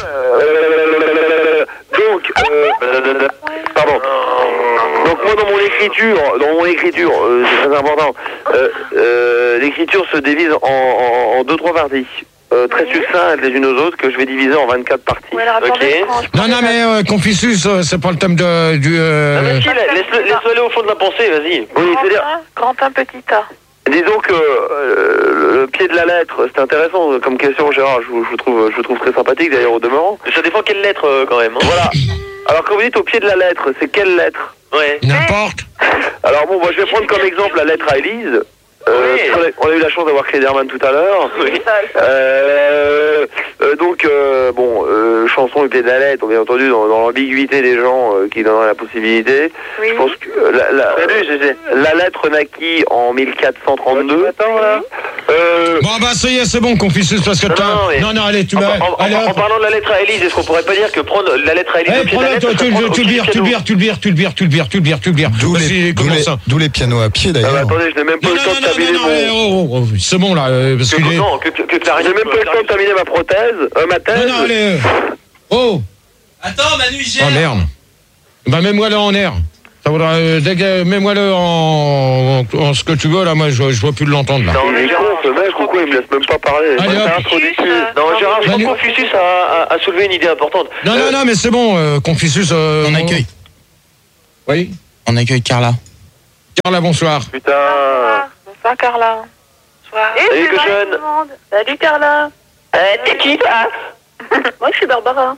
Pardon. Donc moi dans mon écriture, c'est très important, l'écriture se divise en 2-3 parties. Très succinct les unes aux autres, que je vais diviser en 24 parties. Non mais Confucius, c'est pas le thème du... Non mais si, laisse-le aller au fond de la pensée, vas-y. Oui, c'est-à-dire... Grand un petit A. Disons que le pied de la lettre, c'est intéressant comme question, Gérard, je vous trouve très sympathique d'ailleurs au demeurant. Mais ça dépend quelle lettre quand même. Hein. Voilà. Alors quand vous dites au pied de la lettre, c'est quelle lettre? Ouais. N'importe. Alors bon, moi je vais prendre comme exemple la lettre à Élise. On a eu la chance d'avoir Cléderman tout à l'heure. Oui. Donc, chanson du pied de la lettre, bien entendu, dans l'ambiguïté des gens qui donneraient la possibilité. Oui. Je pense que la lettre naquit en 1432. Attends, là. Bon, bah, ça y est, c'est bon, Confucius, parce que Non, allez, tu vas. En parlant de la lettre à Élise, est-ce qu'on pourrait pas dire que prendre la lettre à Élise au pied de la lettre, tu le vires. D'où les pianos à pied d'ailleurs. Attendez, je n'ai même pas eu le temps de terminer mon... C'est bon là, parce que... Non, que j'ai même pas eu le temps de terminer ma prothèse, ma thèse. Non, allez. Oh. Attends, Manu, il gère. Oh merde. Bah mets-moi-le en air. Ça vaudra... mets-moi-le en ce que tu veux là, moi je vois plus de l'entendre là. Non, mais con ce mec. quoi, il me laisse même pas parler. Allez, hop. Non, Gérard, je crois que Confucius a soulevé une idée importante. Non, mais c'est bon, Confucius. On accueille. Oui. On accueille Carla. Carla, bonsoir. Putain. Bonsoir, Carla. Bonsoir. Salut, cochonne. Salut, Carla. T'es qui, toi? Moi, je suis Barbara.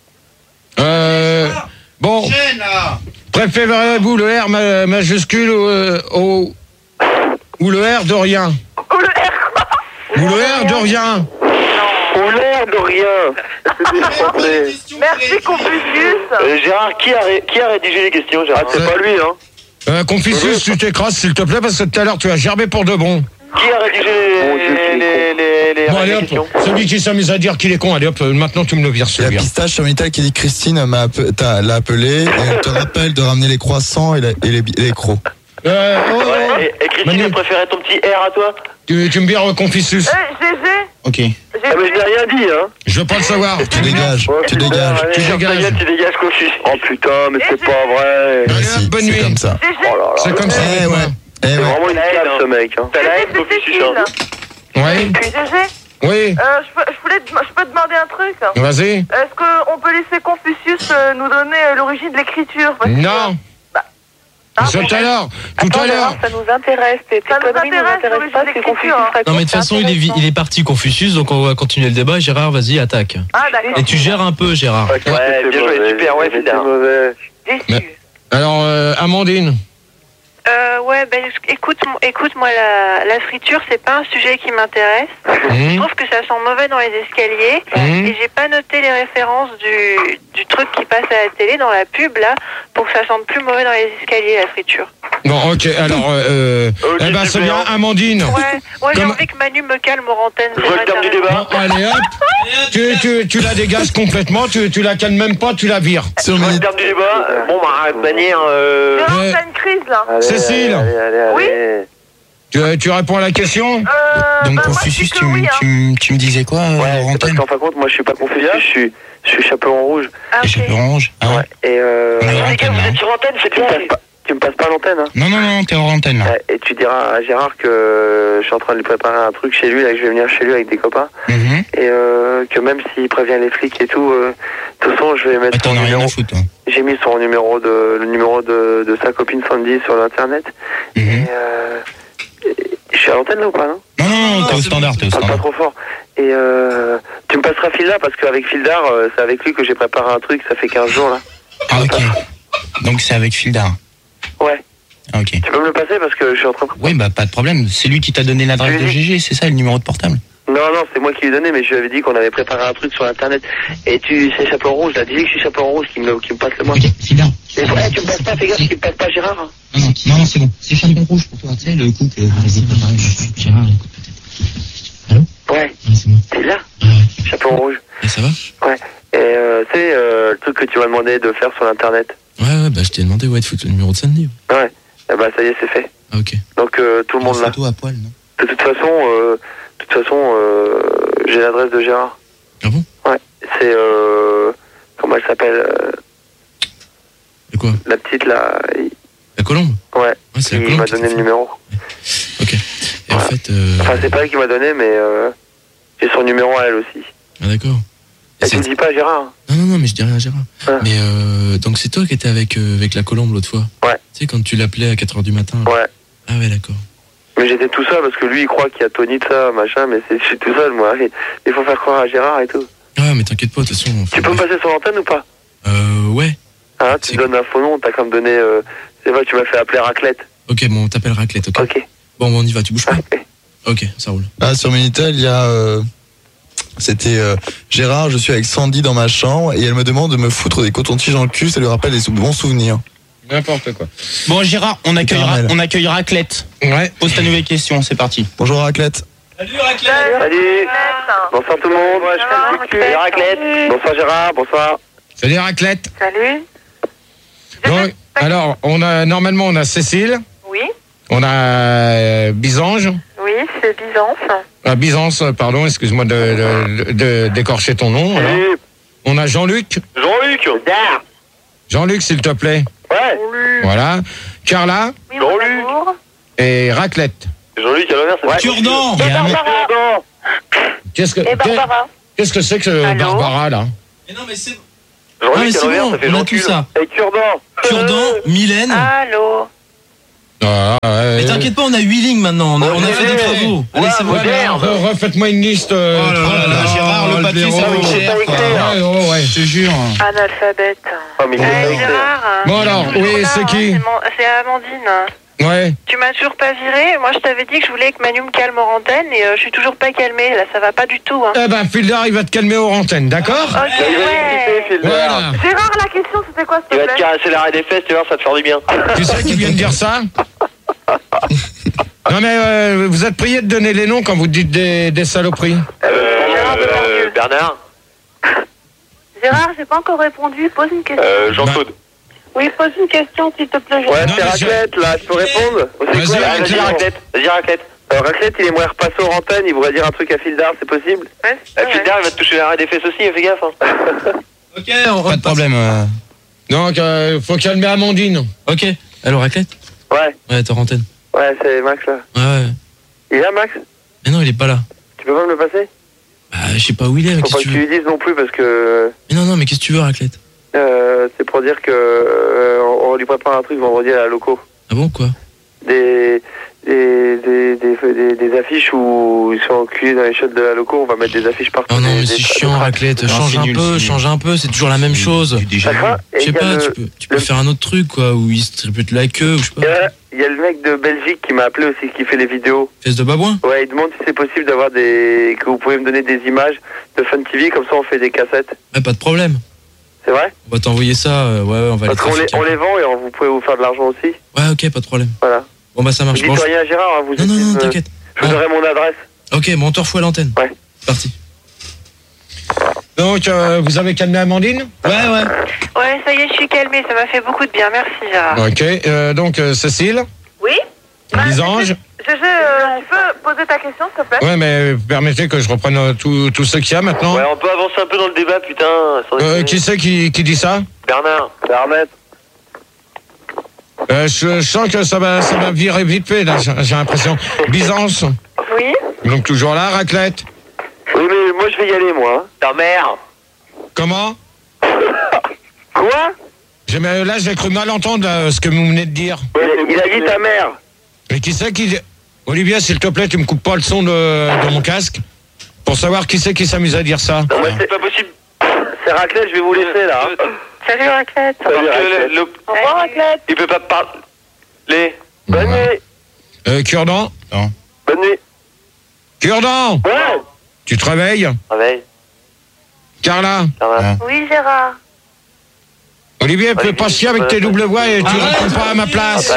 Bon. Préférez-vous le R majuscule ou le R de rien? Ou le R quoi? Ou le R de rien? Ou l'air de rien. Merci Confucius. Gérard, qui a rédigé les questions, Gérard? C'est pas lui, hein. Confucius, tu t'écrases s'il te plaît parce que tout à l'heure tu as gerbé pour de bon. Qui a rédigé les Bon allez hop, questions? celui qui s'amuse à dire qu'il est con, allez hop, maintenant tu me le vires Il y a celui-là. Pistache sur Minitel qui dit Christine l'a appelé et elle te rappelle de ramener les croissants et les crocs. Et Christine, elle préférait ton petit R à toi? Tu me vires Confucius. GG. Ok. Ah mais je n'ai rien dit, hein. Je veux pas le savoir. Tu dégages, tu dégages. Tu dégages. Tu dégages, Confucius. Oh putain, mais c'est pas vrai. Allez, hop, bonne nuit. C'est comme ça. Oh là là. C'est comme ça. Eh ouais. C'est vraiment une classe, ce mec. Hein. T'as la haine, Confucius. Oui. GG. Oui. Je peux demander un truc? Vas-y. Est-ce qu'on peut laisser Confucius nous donner l'origine de l'écriture? Non. Tout à l'heure. Ça nous intéresse. Tes conneries nous intéressent pas, c'est Confucius. Non, mais de toute façon, il est parti Confucius, donc on va continuer le débat. Gérard, vas-y, attaque. Ah, d'accord. Et tu gères un peu, Gérard. Ouais, bien joué, super, ouais, c'est mauvais. Déçu. Alors, Amandine. Ouais, ben écoute, moi la friture, c'est pas un sujet qui m'intéresse. Je trouve que ça sent mauvais dans les escaliers et j'ai pas noté les références du truc qui passe à la télé dans la pub là pour que ça sente plus mauvais dans les escaliers la friture. Bon, ok, alors, eh ben, c'est bien, Amandine. Ouais, j'ai envie que Manu me calme aux antennes. Je le terme du débat. Bon, allez, hop. Tu la dégages complètement, tu la calmes même pas, tu la vires. Je le terme du débat. Bon, bah, de manière. T'as une crise là. Cécile. Oui. Tu réponds à la question? Donc Confucius, tu me disais quoi Ouais, en parce qu'en fin de compte, moi je suis pas Confucius, je suis chaperon rouge. Et chaperon rouge. Ah ouais. Et On est hors antenne, vous là. êtes sur antenne, c'est bien. Tu me passes pas l'antenne, hein? Non, t'es hors antenne là. Et tu diras à Gérard que je suis en train de lui préparer un truc chez lui, là, que je vais venir chez lui avec des copains. Et que même s'il prévient les flics et tout, de toute façon, je vais mettre son numéro. J'ai mis son numéro le numéro de sa copine Sandy sur l'internet. Et je suis à l'antenne là ou pas, non? Non, t'es au standard, Pas trop fort. Et tu me passeras Fildar parce qu'avec Fildar, c'est avec lui que j'ai préparé un truc, ça fait 15 jours là. Ah ok. Donc c'est avec Fildar. Ouais. Ah, ok. Tu peux me le passer parce que je suis en train de... Oui, bah pas de problème. C'est lui qui t'a donné l'adresse de GG, c'est ça, le numéro de portable? Non, c'est moi qui lui ai donné, mais je lui avais dit qu'on avait préparé un truc sur internet. Et c'est Chaperon Rouge, là, dis-lui que je suis Chaperon Rouge qui me passe le moi. Ok, Fildar. Et ouais, tu me passes pas, fais gaffe, tu me passes pas Gérard. Hein. Non, c'est bon. C'est Chaperon Rouge pour toi, tu sais, le coup que vas-y, préparer Gérard, écoute peut-être. Allô? Ouais. C'est moi. T'es là? Chaperon Rouge. Et ça va? Ouais. Et tu sais, le truc que tu m'as demandé de faire sur l'internet. Ouais, bah je t'ai demandé, de foutre le numéro de Sandy. Ouais. Et bah ça y est, c'est fait. Ah, ok. Donc tout le monde là. Photo à poil, non? De toute façon, j'ai l'adresse de Gérard. Ah bon? Ouais. C'est comment elle s'appelle? Et quoi? La petite là. La colombe? Ouais. C'est la qui colombe m'a qui donné t'a le fait. numéro. Ok. Et en fait. Enfin, c'est pas elle qui m'a donné, mais j'ai son numéro à elle aussi. Ah d'accord. Et tu le dis pas à Gérard? Non, mais je dis rien à Gérard. Ah. Mais donc c'est toi qui étais avec la colombe l'autre fois? Ouais. Tu sais, quand tu l'appelais à 4h du matin? Ouais. Ah ouais, d'accord. Mais j'étais tout seul parce que lui il croit qu'il y a Tony de ça, machin, mais je suis tout seul moi. Il faut faire croire à Gérard et tout. Ah mais t'inquiète pas, de toute façon. Tu peux me passer son antenne ou pas? Ouais. Ah, tu me donnes un faux nom, t'as quand même donné. C'est vrai, tu m'as fait appeler Raclette. Ok, bon, on t'appelle Raclette, ok? Ok. Bon, on y va, tu bouges pas? Ok, ça roule. Ah, sur Minitel, il y a... C'était Gérard, je suis avec Sandy dans ma chambre et elle me demande de me foutre des cotons-tiges dans le cul, ça lui rappelle des bons souvenirs. N'importe quoi. Bon, Gérard, on accueille Raclette. Ouais. Pose ta nouvelle question, c'est parti. Bonjour Raclette. Salut. Bonsoir tout le monde. Salut Raclette. Bonsoir Gérard, bonsoir. Salut Raclette. Salut. Donc, alors, normalement on a Cécile. Oui. On a Bisange. Oui, c'est Byzance. Byzance, pardon, excuse-moi d'écorcher ton nom. Alors. On a Jean-Luc. Jean-Luc, s'il te plaît. Ouais. Voilà. Carla. Oui, bonjour. Et Raclette. Jean-Luc à l'envers, c'est Cure-dent. Qu'est-ce que c'est que Barbara, là? Mais non, mais c'est... Jean-Luc à l'envers, ça fait on a tout ça. Et Cure-dent. Cure-dent, Mylène. Allô. Mais t'inquiète pas, on a 8 lignes maintenant. On a fait des travaux. Allez, c'est bon. Refaites-moi une liste. Oh là là, Gérard, le papier, ça va cher. Ouais, je te jure. Analphabète. Gérard. Bon alors, oui, c'est qui? C'est Amandine. Ouais. Tu m'as toujours pas viré. Moi, je t'avais dit que je voulais que Manu me calme hors antenne et je suis toujours pas calmée. Là, ça va pas du tout. Hein. Eh ben, Fildar, il va te calmer hors antenne, d'accord? Ok, ouais. Voilà. Gérard, la question, c'était quoi, s'il Il te va te plaît? caresser l'arrêt des fesses, tu vois, ça va te faire du bien. Tu sais qui vient de dire ça? Non mais vous êtes prié de donner les noms quand vous dites des saloperies. Bernard. Gérard, j'ai pas encore répondu. Pose une question. Jean-Claude. Oui, pose une question, s'il te plaît. Ouais, c'est Raclette, là, je peux répondre? Vas-y, Raclette. Vas-y, Raclette. Raclette, il aimerait repasser aux antennes, il voudrait dire un truc à Fildar, c'est possible? Fildar, il va te toucher l'arrêt des fesses aussi, fais gaffe. Ok, pas de problème. Donc, faut calmer Amandine. Ok. Allô, Raclette? Ouais. Ouais, t'es en antenne. Ouais, c'est Max, là. Ouais. Il est là, Max? Mais non, il est pas là. Tu peux pas me le passer? Bah, je sais pas où il est. Faut pas que tu lui dises non plus, parce que... Mais non, mais qu'est-ce que tu veux, Raclette? C'est pour dire que on lui prépare un truc vendredi à la loco. Ah bon, quoi? Des affiches où ils sont enculés dans les shots de la loco, on va mettre des affiches partout. Oh non, mais c'est chiant, Raclette. Change un peu, c'est toujours la même chose. Je sais pas, tu peux faire un autre truc, quoi, où il se tripute la queue, ou je sais pas. Il y a le mec de Belgique qui m'a appelé aussi, qui fait les vidéos. Fesse de babouin? Ouais, il demande si c'est possible d'avoir que vous pouvez me donner des images de Fun TV, comme ça on fait des cassettes. Ouais, pas de problème. C'est vrai? On va t'envoyer ça, ouais, on va parce qu'on les vend et vous pouvez vous faire de l'argent aussi. Ouais, ok, pas de problème. Voilà. Bon bah ça marche. Vous dites rien à Gérard, hein, vous Non, t'inquiète. Je vous donnerai mon adresse. Ok, bon, on te refoue à l'antenne. Ouais. C'est parti. Donc, vous avez calmé Amandine? Ouais. Ouais, ça y est, je suis calmée, ça m'a fait beaucoup de bien, merci Gérard. Ok, donc Cécile? Oui? Lisange? Tu peux poser ta question, s'il te plaît? Ouais, mais permettez que je reprenne tout ce qu'il y a maintenant. Ouais, on peut avancer un peu dans le débat, putain. Qui c'est qui dit ça? Bernard. Je sens que ça va virer vite fait, là, j'ai l'impression. Byzance? Oui? Donc toujours là, Raclette? Oui, mais moi je vais y aller, moi. Ta mère. Comment? Quoi? Là, j'ai cru mal entendre ce que vous venez de dire. Il a dit ta mère. Mais qui c'est qui... Olivier, s'il te plaît, tu me coupes pas le son de mon casque pour savoir qui c'est qui s'amuse à dire ça. Non, mais c'est pas possible. C'est Raclette, je vais vous laisser, là. Salut Raclette. Au revoir Raclette. Il peut pas parler. Bonne nuit. Cure-dent? Non. Bonne nuit. Cure-dent? Ouais. Tu te réveilles? Réveille. Carla? Oui Gérard. Olivier, peux pas chier avec tes doubles voix et tu réponds pas à ma place.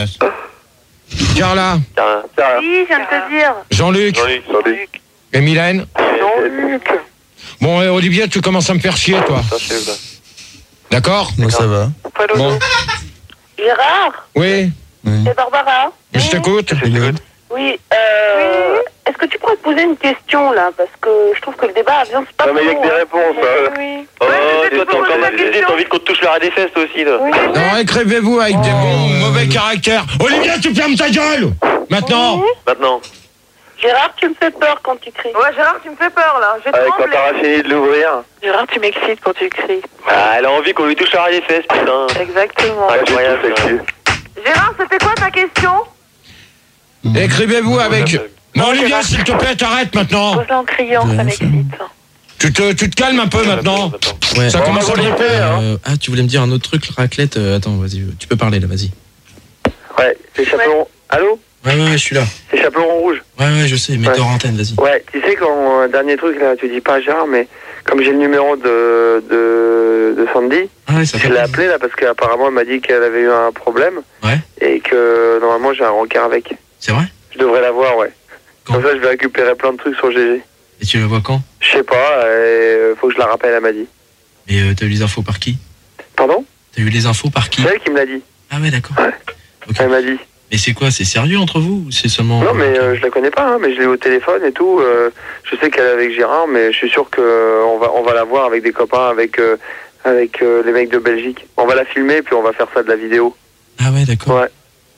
Carla? Oui, je viens de te dire. Jean-Luc? Et Mylène? Jean-Luc. Bon, Olivier, tu commences à me faire chier, toi. D'accord? Moi, ça va. Bon. Gérard? Oui? C'est Barbara? Je t'écoute? Oui, est-ce que tu pourrais te poser une question, là? Parce que je trouve que le débat avance pas trop. Non, mais il y a que des réponses, Oui. Oh, toi, t'as encore mal visé, t'as envie qu'on te touche l'arrêt des fesses, toi aussi, là. Non, écrivez-vous avec des bons mauvais caractères. Olivier, tu fermes ta gueule! Maintenant! Maintenant. Gérard, tu me fais peur quand tu cries. Ouais, Gérard, tu me fais peur, là. J'ai Quand tremblé. t'auras fini de l'ouvrir. Gérard, tu m'excites quand tu cries. Ah, elle a envie qu'on lui touche l'arrêt des fesses, putain. Exactement. Incroyable. Gérard, c'était quoi ta question? Écrivez-vous avec... Non, Olivier, s'il te plaît, t'arrêtes maintenant. Pose en criant, ça m'excite. Tu te calmes un peu maintenant. Ouais. Ça commence à gripper, hein. Ah, tu voulais me dire un autre truc, Raclette? Attends, vas-y, tu peux parler là, vas-y. Ouais, c'est Chaperon. Allô? Ouais, je suis là. C'est Chaperon Rouge. Ouais, je sais, mais t'es hors antenne, vas-y. Ouais, tu sais, quand dernier truc, là, tu dis pas à Gérard, mais comme j'ai le numéro de Sandy, je l'ai appelé là parce qu'apparemment elle m'a dit qu'elle avait eu un problème. Ouais. Et que normalement j'ai un rencard avec. C'est vrai? Je devrais la voir, ouais. Comme ça, je vais récupérer plein de trucs sur GG. Et tu la vois quand? Je sais pas, faut que je la rappelle, elle m'a dit. Et t'as eu les infos par qui? Pardon? T'as eu les infos par qui? C'est elle qui me l'a dit. Ah ouais, d'accord. Ouais. Okay. Elle m'a dit. Mais c'est quoi? C'est sérieux entre vous ou c'est seulement... Non, mais je la connais pas, hein, mais je l'ai au téléphone et tout. Je sais qu'elle est avec Gérard, mais je suis sûr qu'on va la voir avec des copains, avec les mecs de Belgique. On va la filmer et puis on va faire ça de la vidéo. Ah ouais, d'accord. Ouais.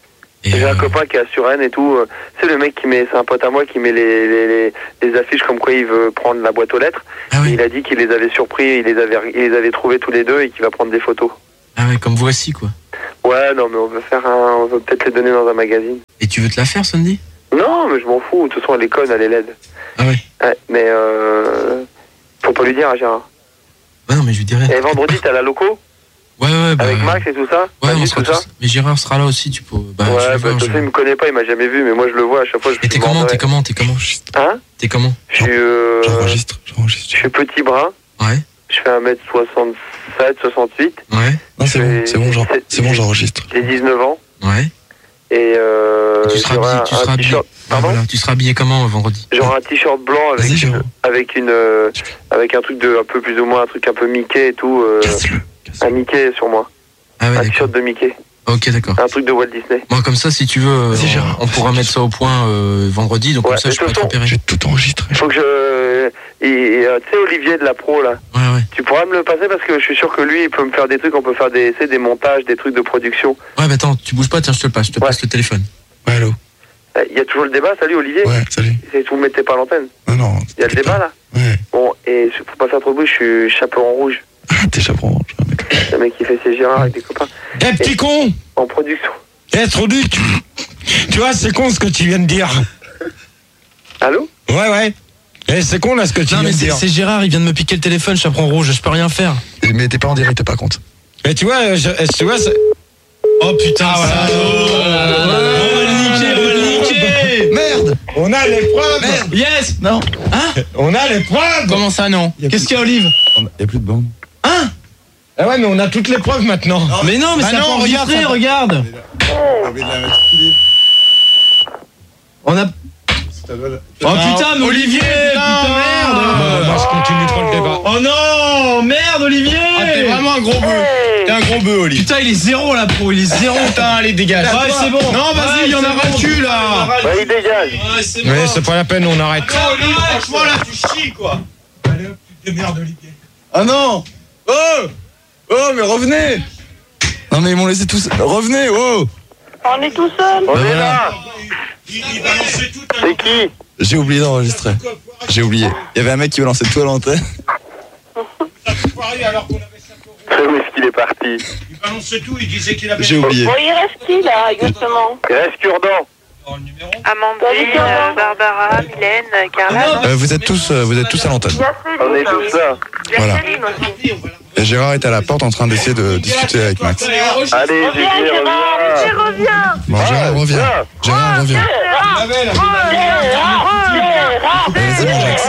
J'ai un copain qui est à Suresnes et tout. C'est le mec c'est un pote à moi qui met les affiches comme quoi il veut prendre la boîte aux lettres. Ah oui. Il a dit qu'il les avait surpris, il les avait trouvés tous les deux et qu'il va prendre des photos. Ah ouais, comme voici quoi. Ouais, non mais on veut peut-être les donner dans un magazine. Et tu veux te la faire, Sandy? Non, mais je m'en fous. De toute façon, elle est conne, elle est laide. Ah ouais. Ouais, mais faut pas lui dire à Gérard. Ouais, non, mais je lui dirai. Et vendredi, t'as la loco? Ouais, avec Max et tout ça? Ouais, on sera tous. Mais Gérard sera là aussi, tu peux. Ouais, de toute façon, il me connaît pas, il m'a jamais vu, mais moi je le vois à chaque fois. Et t'es comment? Hein? T'es comment? J'enregistre. Je suis petit brun. Ouais. Je fais 1m67, 68. Ouais. Non, c'est bon, j'enregistre. J'ai 19 ans. Ouais. Et tu seras habillé comment vendredi? Genre un t-shirt blanc avec un truc un peu plus ou moins un truc un peu Mickey et tout. Un Mickey sur moi. Ah ouais, un t-shirt de Mickey. Ok, d'accord. Un truc de Walt Disney. Bon, comme ça, si tu veux, on pourra mettre ça au point vendredi. Donc comme ça, je peux te repérer. J'ai tout enregistré. Faut que tu sais, Olivier de la Pro là. Ouais. Tu pourras me le passer parce que je suis sûr que lui, il peut me faire des trucs. On peut faire des montages, des trucs de production. Ouais, mais attends, tu bouges pas. Tiens, je te le passe. Je te passe le téléphone. Ouais, allô. Il y a toujours le débat. Salut Olivier. Ouais, salut. Vous me mettez pas à l'antenne. Non. Il y a le débat là. Ouais. Bon, et faut pas faire trop de bruit. Je suis chaperon rouge. Ah, t'es chaperon rouge. Le mec qui fait ses Gérard avec des copains. Eh, petit con! En production. Eh, trop du. Tu vois, c'est con ce que tu viens de dire. Allô? Ouais. Eh, c'est con là ce que tu viens de dire. C'est Gérard, il vient de me piquer le téléphone, chaperon rouge, je peux rien faire. Mais t'es pas en direct, par contre. Mais tu vois, oh putain, voilà. On va le niquer. Merde! On a les preuves! Merde. Yes! Non. Hein? On a les preuves! Comment ça, non? Qu'est-ce qu'il y a, Olive? Il y a plus de bande. Hein? Ah ouais, mais on a toutes les preuves maintenant. Non, mais non, mais ça pas enregistré, regarde. On a... Oh putain, mais Olivier! Putain, merde! Moi, je continue trop le débat. Oh non! Merde, Olivier! Ah, t'es vraiment un gros bœuf. T'es un gros bœuf, Oli. Putain, il est zéro, la pro, il est zéro. Putain, allez, dégage. Ouais, c'est bon. Non, vas-y, il y en a ras-le-cul, là. Ouais, il dégage. Ouais, c'est bon. Mais c'est pas la peine, on arrête. Non, Oli, franchement, là, tu chies, quoi. Allez hop, tu te démerdes, Olivier. Ah non! Oh, mais revenez! Non, mais ils m'ont laissé tous. Revenez, oh! On est tout seul. On est là. Il balançait tout. C'est qui? J'ai oublié d'enregistrer. J'ai oublié. Il y avait un mec qui balançait tout à l'antenne. Alors qu'on avait 5 euros. Où est-ce qu'il est parti? Il balançait tout, il disait qu'il avait... J'ai oublié. Bon, il reste qui là, exactement? Il reste Cure-dent. Amandine, Barbara, Mylène, Carla. Vous êtes tous à l'antenne. On est tous là. Voilà. Et Gérard est à la porte en train d'essayer de discuter avec Max. Allez, Gérard, reviens. Bon, Gérard revient. Gérard revient. C'est bon, Jax.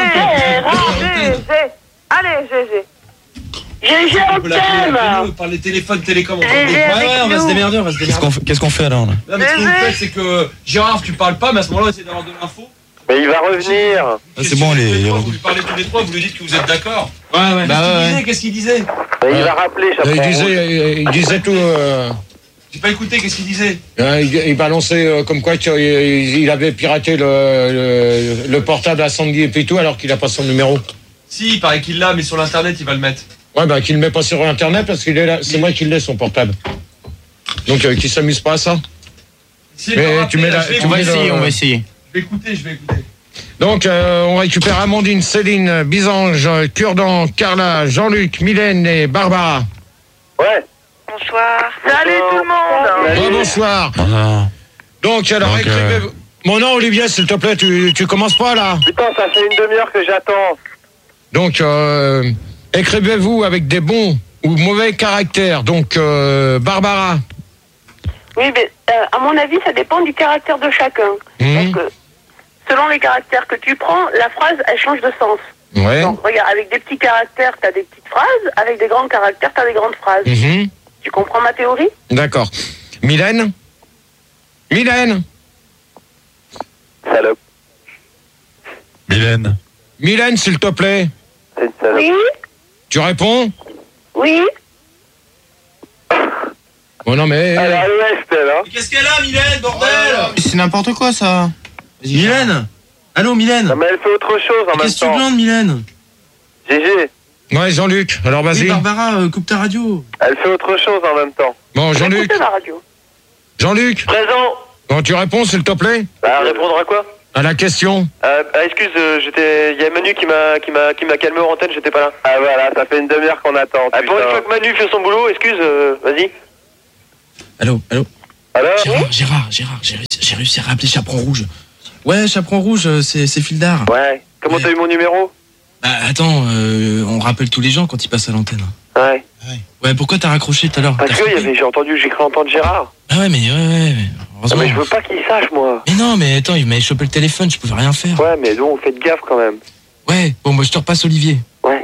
Allez, GG. GG, on t'aime. Par les téléphones télécommandés. Ouais, on va se démerder, Qu'est-ce qu'on fait alors là? Non, mais ce que vous faites, c'est que Gérard, tu parles pas, mais à ce moment-là, essayez d'avoir de l'info. Mais il va revenir. C'est bon, Vous lui parlez tous les trois, vous lui dites que vous êtes d'accord. Ouais. Qu'est-ce qu'il disait? Il va rappeler, Il disait tout... J'ai pas écouté, qu'est-ce qu'il disait? Il balançait comme quoi il avait piraté le portable à Sandy et Pitou alors qu'il a pas son numéro. Si, il paraît qu'il l'a, mais sur l'internet, il va le mettre. Ouais, bah qu'il le met pas sur internet parce qu'il est là. C'est moi qui l'ai son portable. Donc qu'il s'amuse pas à ça. Mais tu mets On va essayer. Je vais écouter. Donc on récupère Amandine, Céline, Bisange, Cure-dent, Carla, Jean-Luc, Mylène et Barbara. Ouais. Bonsoir. Salut tout le monde. Bonsoir. Donc alors écrivez-vous. Mon nom Olivier, s'il te plaît, tu commences pas là. Putain, ça fait une demi-heure que j'attends. Donc écrivez-vous avec des bons ou mauvais caractères. Donc Barbara. Oui, mais à mon avis, ça dépend du caractère de chacun. Parce que selon les caractères que tu prends, la phrase, elle change de sens. Ouais. Donc, regarde, avec des petits caractères, t'as des petites phrases. Avec des grands caractères, t'as des grandes phrases. Tu comprends ma théorie? D'accord. Mylène? Salope. Mylène, s'il te plaît. Oui. Tu réponds? Oui. Bon, non, mais... Elle est à l'ouest, elle, hein. Qu'est-ce qu'elle a, Mylène, bordel? C'est n'importe quoi, ça. Mylène. Allô, Mylène. Non, mais elle fait autre chose en même temps. Qu'est-ce que tu glandes, Mylène? GG. Ouais, Jean-Luc, alors vas-y. Oui, Barbara, coupe ta radio. Elle fait autre chose en même temps. Bon, Jean-Luc. La radio. Jean-Luc. Présent. Quand tu réponds, s'il te plaît. Répondre à quoi? À la question. Excuse, il y a Manu qui m'a calmé en antenne, j'étais pas là. Ah voilà, ça fait une demi-heure qu'on attend. Pour une fois que Manu fait son boulot, excuse, vas-y. Allô. Alors Gérard, j'ai réussi à rappeler Chaperon Rouge. Ouais, Chaperon Rouge, c'est Fildar. Ouais. Comment t'as eu mon numéro? Bah attends, on rappelle tous les gens quand ils passent à l'antenne. Ouais. Ouais, pourquoi t'as raccroché tout à l'heure? Parce que j'ai cru entendre Gérard. Ah ouais, mais heureusement. Mais je veux pas qu'il sache, moi. Mais non, mais attends, il m'avait chopé le téléphone, je pouvais rien faire. Ouais, mais donc faites gaffe quand même. Ouais, bon, moi je te repasse Olivier. Ouais.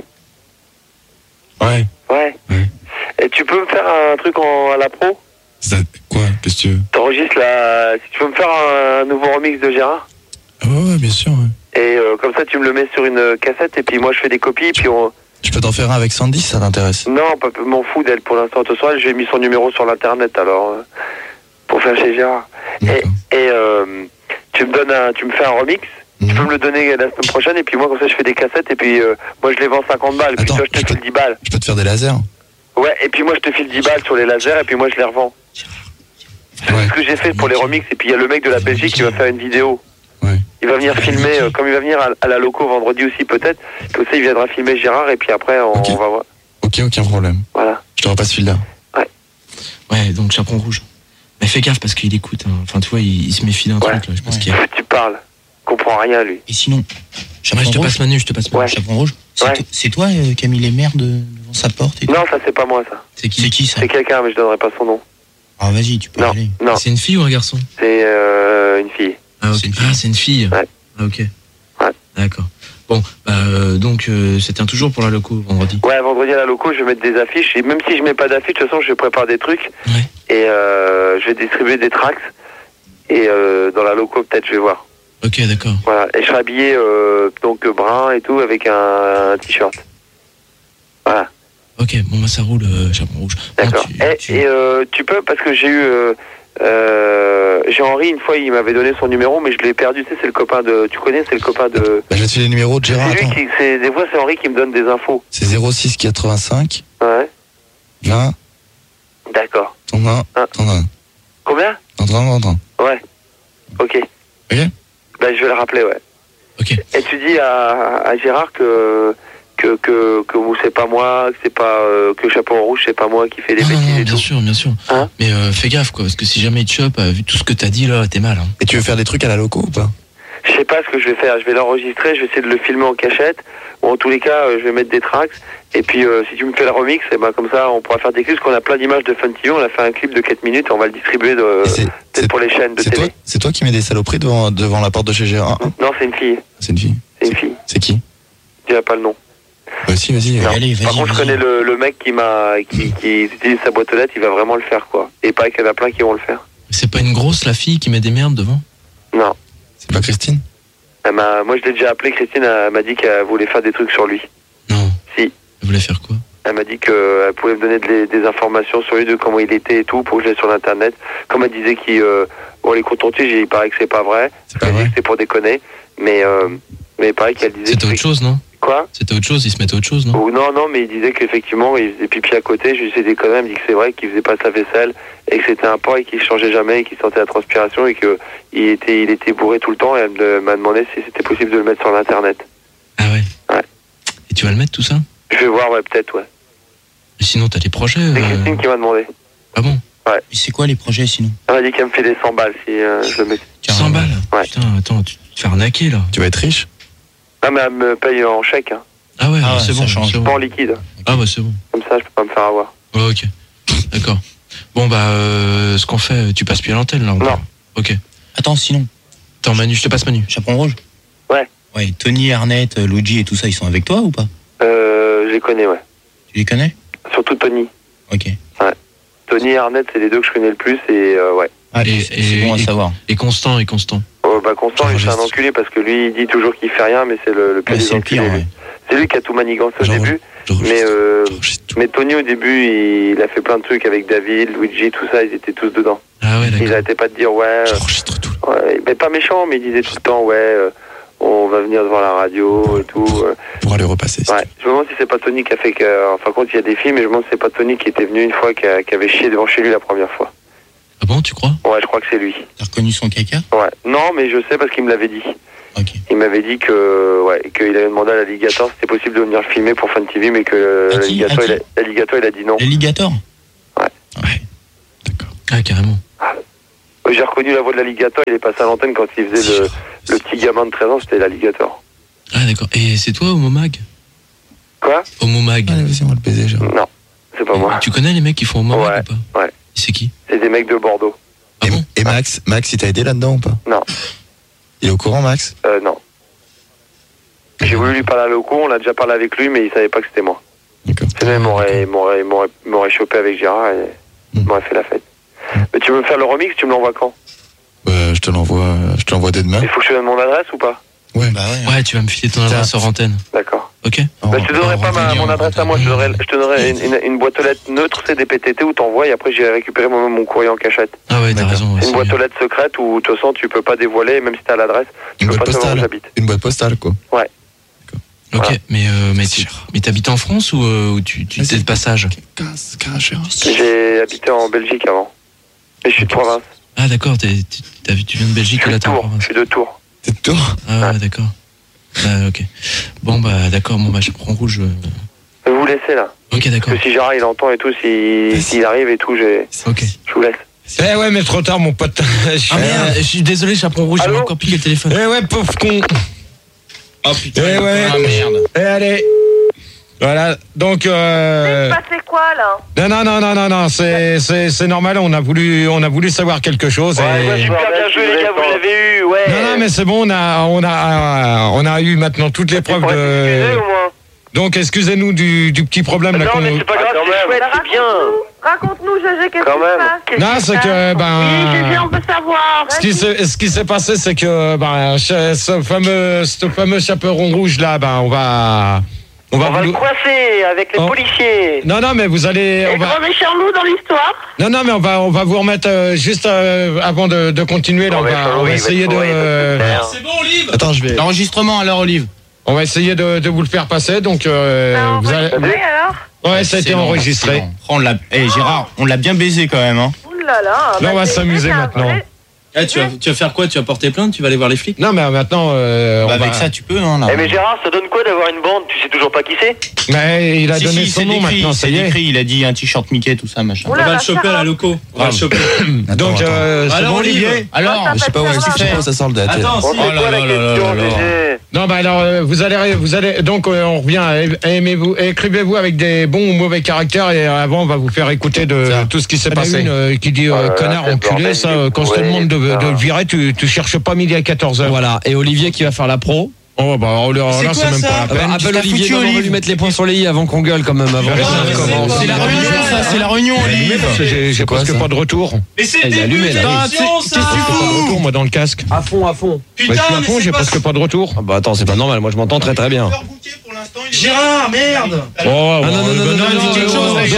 Et tu peux me faire un truc à la pro? Quoi? Qu'est-ce que tu veux? T'enregistres si tu peux me faire un nouveau remix de Gérard? Ah ouais, bien sûr, ouais. Et comme ça, tu me le mets sur une cassette et puis moi je fais des copies puis on... Je peux t'en faire un avec Sandy si ça t'intéresse. Non, pas m'en fous d'elle pour l'instant. Ce soir, j'ai mis son numéro sur l'internet alors pour faire chez Gérard. Et tu me fais un remix. Tu peux me le donner la semaine prochaine et puis moi comme ça je fais des cassettes et puis moi je les vends 50 balles. Puis toi je te file 10 balles. Je peux te faire des lasers. Ouais, et puis moi je te file 10 balles sur les lasers et puis moi je les revends. C'est ce que j'ai fait pour les remix et puis il y a le mec de la Belgique qui va faire une vidéo. Ouais. Il va venir filmer, comme il va venir à la loco vendredi aussi peut-être, comme ça il viendra filmer Gérard et puis après on va voir. Ok, aucun problème. Voilà. Je te repasse celui-là. Ouais, donc Chaperon Rouge. Mais fais gaffe parce qu'il écoute, hein. Enfin tu vois, il se méfie d'un truc là, je pense qu'il y a... Tu parles, il comprend rien lui. Et sinon, je te passe Manu. Chaperon Rouge. C'est toi qui as mis les merdes devant sa porte et tout. Non, ça c'est pas moi ça. C'est qui ça? C'est quelqu'un mais je donnerai pas son nom. Ah vas-y, tu peux y aller. Non. C'est une fille ou un garçon? C'est une fille. Ah ok. C'est une fille. Ouais. Ah ok. Ouais. D'accord. Bon, donc ça tient toujours pour la loco vendredi. Ouais, vendredi à la loco, je vais mettre des affiches. Et même si je mets pas d'affiches, de toute façon, je prépare des trucs. Ouais. Et je vais distribuer des tracts. Et dans la loco, peut-être, je vais voir. Ok, d'accord. Voilà. Et je serai habillé donc brun et tout avec un t-shirt. Voilà. Ok, bon bah ça roule, Chaperon Rouge. D'accord. Bon, tu peux, parce que j'ai eu... Jean-Henri, une fois, il m'avait donné son numéro, mais je l'ai perdu. Tu sais, c'est le copain de... Tu connais, c'est le copain de... Bah, je vais te filer le numéro de Gérard. C'est lui qui... Des fois, c'est Henri qui me donne des infos. C'est 06 85. Ouais. 20. D'accord. T'en as un. Combien? T'en as un. Ouais. Ok. Ok. Bah, je vais le rappeler, ouais. Ok. Et tu dis à Gérard que c'est pas moi, que c'est pas que Chaperon Rouge, c'est pas moi qui fais des bêtises et bien tout. sûr, bien sûr. Hein? Mais fais gaffe quoi, parce que si jamais il te chope, vu tout ce que t'as dit là, t'es mal. Hein. Et tu veux faire des trucs à la loco ou pas? Je sais pas ce que je vais faire. Je vais l'enregistrer, je vais essayer de le filmer en cachette. Ou en tous les cas, je vais mettre des tracks. Et puis si tu me fais le remix, et ben comme ça, on pourra faire des clips. Parce qu'on a plein d'images de Fun TV. On a fait un clip de 4 minutes et on va le distribuer peut-être pour les chaînes de télé. C'est toi qui mets des saloperies devant la porte de chez Gérard? Non, c'est une fille. C'est une fille. C'est une fille. C'est qui? Je dirais pas le nom. Bah si, vas-y. Par contre, je connais le mec qui utilise sa boîte aux lettres, il va vraiment le faire, quoi. Et pas qu'il y en a plein qui vont le faire. C'est pas une grosse, la fille, qui met des merdes devant? Non. C'est pas Christine? Moi, je l'ai déjà appelé, Christine, elle m'a dit qu'elle voulait faire des trucs sur lui. Non. Si. Elle voulait faire quoi? Elle m'a dit qu'elle pouvait me donner des informations sur lui, de comment il était et tout, pour que je l'aie sur l'internet. Comme elle disait on les contentieux, il paraît que c'est pas vrai. Elle dit que c'est pour déconner. Mais pareil qu'elle disait... C'était autre chose, non? Quoi? C'était autre chose, il se mettait autre chose, non? Non, mais il disait qu'effectivement, il faisait pipi à côté, je lui disais des conneries, elle me dit que c'est vrai qu'il faisait pas sa vaisselle, et que c'était un porc et qu'il changeait jamais, et qu'il sentait la transpiration, et qu'il était bourré tout le temps, et elle m'a demandé si c'était possible de le mettre sur l'internet. Ah ouais? Ouais. Et tu vas le mettre tout ça? Je vais voir, ouais, peut-être, ouais. Et sinon, t'as des projets? C'est Christine qui m'a demandé. Ah bon? Ouais. Et c'est quoi les projets sinon? Elle m'a dit qu'elle me fait des 100 balles si je le mets. 100 balles? Ouais. Putain, attends, tu te fais arnaquer là. Tu vas être riche? Non, mais elle me paye en chèque. Hein. Ah ouais, c'est bon, c'est bon. Pas en liquide. Ah bah c'est bon. Comme ça, je peux pas me faire avoir. Ouais, ok. D'accord. Bon bah, ce qu'on fait, tu passes plus à l'antenne là? Non. Ok. Attends, sinon. Attends, Manu, je te passe Manu. Chaperon Rouge? Ouais. Ouais, Tony, Arnett, Luigi et tout ça, ils sont avec toi ou pas? Je les connais, ouais. Tu les connais? Surtout Tony. Ok. Ouais. Tony et Arnett, c'est les deux que je connais le plus et ouais. Allez, c'est bon à savoir. Et Constant, Constant, c'est un enculé parce que lui, il dit toujours qu'il fait rien, mais c'est le pire des enculés. Ouais. C'est lui qui a tout manigancé au début. Mais Tony, au début, il a fait plein de trucs avec David, Luigi, tout ça, ils étaient tous dedans. Ah ouais, d'accord. Ils arrêtaient pas de dire, j'enregistre tout. Ouais, mais pas méchant, mais ils disaient tout le temps, on va venir devant la radio et tout. Pour aller repasser. Ouais. Je me demande si c'est pas Tony qui a fait que... Enfin, quand il y a des films, mais je me demande si c'est pas Tony qui était venu une fois, qui avait chié devant chez lui la première fois. Ah bon, tu crois? Ouais, je crois que c'est lui. T'as reconnu son caca? Ouais. Non, mais je sais parce qu'il me l'avait dit. Ok. Il m'avait dit qu'il avait demandé à l'alligator si c'était possible de venir le filmer pour Fun TV, mais que l'alligator il a dit non. L'alligator? Ouais. D'accord. Ah, carrément. J'ai reconnu la voix de l'alligator, il est passé à l'antenne quand il faisait le petit gamin de 13 ans, c'était l'alligator. Ah, d'accord. Et c'est toi, Homo Mag? Quoi? Homo Mag. Allez, vas-y, on va le baiser, genre. Non, c'est pas moi. Tu connais les mecs qui font Homo Mag ou pas? Ouais. C'est qui? C'est des mecs de Bordeaux. Ah bon? Et Max, il t'a aidé là-dedans ou pas? Non. Il est au courant, Max? Non. J'ai voulu lui parler à Loco, on a déjà parlé avec lui, mais il savait pas que c'était moi. D'accord. Sinon, il m'aurait chopé avec Gérard et il m'aurait fait la fête. Mais tu veux me faire le remix, tu me l'envoies quand? Je te l'envoie dès demain. Il faut que je te donne mon adresse ou pas? Ouais. Ouais, tu vas me filer ton adresse hors antenne. D'accord. Ok. Je te donnerai pas mon adresse à moi, je te donnerai une boîte aux lettres neutre, c'est des PTT où t'envoies et après j'ai récupéré moi-même mon courrier en cachette. Ah ouais, t'as raison. C'est une boîte aux lettres secrète où de toute façon tu peux pas dévoiler, même si t'as l'adresse, tu peux pas savoir où j'habite. Une boîte postale, quoi. Ouais. Ok, mais t'habites en France ou tu étais de passage? J'ai habité en Belgique avant. Mais je suis de province. Ah d'accord, tu viens de Belgique et là t'es en province. Je suis de Tours. T'es de Tours? Ah ouais, d'accord. Ok. Bon bah d'accord, chaperon rouge. Je vais vous laisser là. Ok, d'accord. Parce que si Gérard il entend et tout, s'il arrive et tout, ok. Je vous laisse. Eh ouais, mais trop tard, mon pote. Ah merde, je suis désolé, chaperon rouge, j'ai encore piqué le téléphone. Eh ouais, pauvre con. Oh putain, eh ouais. Ah merde. Eh allez. Voilà, donc Il s'est passé quoi là? Non, c'est normal, on a voulu savoir quelque chose. Ouais, super bien joué les gars, vous l'avez eu, ouais. Non, mais c'est bon, on a eu maintenant toutes les preuves de... Donc excusez-nous du petit problème là. Non mais c'est pas grave, c'est chouette, c'est bien. Raconte-nous, GG, qu'est-ce qui se passe? Non, c'est que Oui, GG, on peut savoir. Ce qui s'est passé, c'est que ce fameux chaperon rouge là, on va le coincer avec les policiers. Non, mais vous allez... Et grand méchant-loup dans l'histoire. Non, mais on va vous remettre juste avant de continuer. Là, on va essayer de... C'est bon, Olive. Attends, je vais... L'enregistrement alors, Olive. On va essayer de vous le faire passer, donc... vous allez... alors? Ouais, ça a été enregistré. Gérard, on l'a bien baisé quand même, hein. Oulala. Là, on va s'amuser maintenant. Eh, tu vas faire quoi? Tu vas porter plainte? Tu vas aller voir les flics? Non, mais maintenant... avec ça, tu peux, hein. Mais Gérard, ça donne quoi d'avoir une bande? Tu sais toujours pas qui c'est? Mais il a donné son nom maintenant, ça y est. Il a dit un t-shirt Mickey, tout ça, machin. On va le choper à la loco. On va le choper. Donc, c'est bon, Olivier? Alors, je sais pas où est-ce que ça sort le date. Attends, si. C'est quoi la question, GG? Non, bah alors, vous allez, donc on revient, écrivez-vous avec des bons ou mauvais caractères et avant on va vous faire écouter de tout ce qui s'est passé. Qui dit connard, enculé, ça, quand je te demande de le virer, tu cherches pas midi à 14h. Voilà, et Olivier qui va faire la pro. Oh bah là c'est même pas la peine. Appelle Olivier, on va lui mettre les points sur les i avant qu'on gueule quand même. C'est la réunion, ça, c'est la réunion, Olivier. J'ai presque pas de retour. Mais c'est début d'émission, ça. J'ai pas de retour moi dans le casque. À fond. Putain, mais j'ai presque pas de retour. Ah bah attends, c'est pas normal, moi je m'entends très bien. Gérard, merde. Oh non, quelque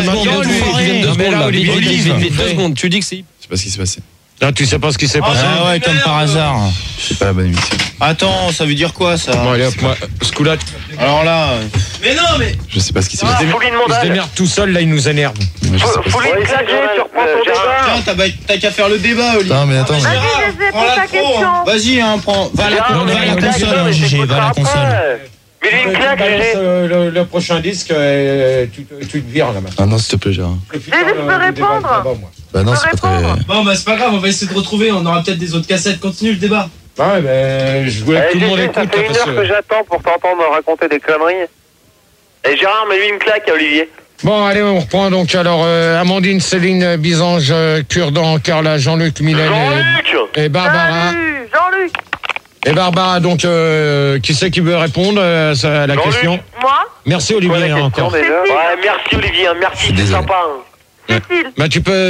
chose. 2 secondes, tu dis que c'est... Je sais pas ce qui s'est passé. Ah, tu sais pas ce qui s'est passé? Ah ouais, comme par hasard. C'est pas la bonne émission. Attends, ça veut dire quoi ça? Bon allez hop, moi, Scoula. Alors là... Mais non, mais... Je sais pas ce qui s'est passé. Il se démerde tout seul, là il nous énerve. Faut lui claquer, tu reprends ton débat. Tiens, t'as qu'à faire le débat, Olivier. Non mais attends. Vas-y, GG, pose ta question. Vas-y, prends. Va à la console, GG, va à la console. Mais lui, une claque, GG. Le prochain disque, tu te vires là maintenant. Ah non, s'il te plaît, Gérard. GG, je peux répondre? Bah non, c'est pas très... Bon, bah c'est pas grave, on va essayer de retrouver, on aura peut-être des autres cassettes. Continue le débat. Ouais, mais je voulais que tout le monde écoute. Ça fait 1 heure que j'attends pour t'entendre raconter des conneries. Et Gérard, mets lui une claque à Olivier. Bon, allez, on reprend donc. Alors, Amandine, Céline, Bisange, Curdan, Carla, Jean-Luc, Mylène et Barbara. Salut, Jean-Luc. Et Barbara, donc, qui c'est qui veut répondre à la question? Moi? Merci, Olivier, encore. Ouais, merci, Olivier, merci, c'est sympa. Cécile. Bah, tu peux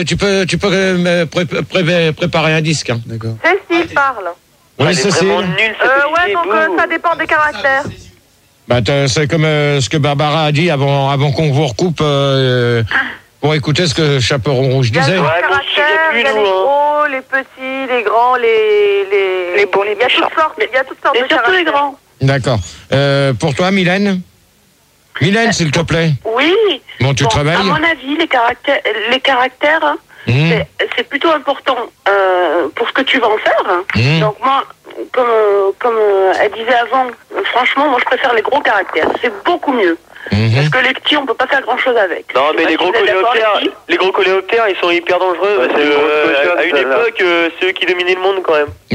préparer un disque. Hein. D'accord. Cécile parle. Oui, Cécile. Ouais, donc ça dépend des caractères. Bah, c'est comme ce que Barbara a dit avant qu'on vous recoupe pour écouter ce que Chaperon Rouge disait. Il y a des caractères, il y a les gros, les petits, les grands, les bons, il y a toutes sortes de caractères. Surtout les grands. D'accord. Pour toi, Mylène? Mylène, s'il te plaît. Oui. Bon, tu te réveilles? À mon avis, les caractères, c'est plutôt important pour ce que tu vas en faire. Donc moi, comme elle disait avant, franchement, moi je préfère les gros caractères. C'est beaucoup mieux. Parce que les petits, on peut pas faire grand chose avec. Non, mais les gros coléoptères, ils sont hyper dangereux. Parce que, à une époque, c'est eux qui dominaient le monde quand même.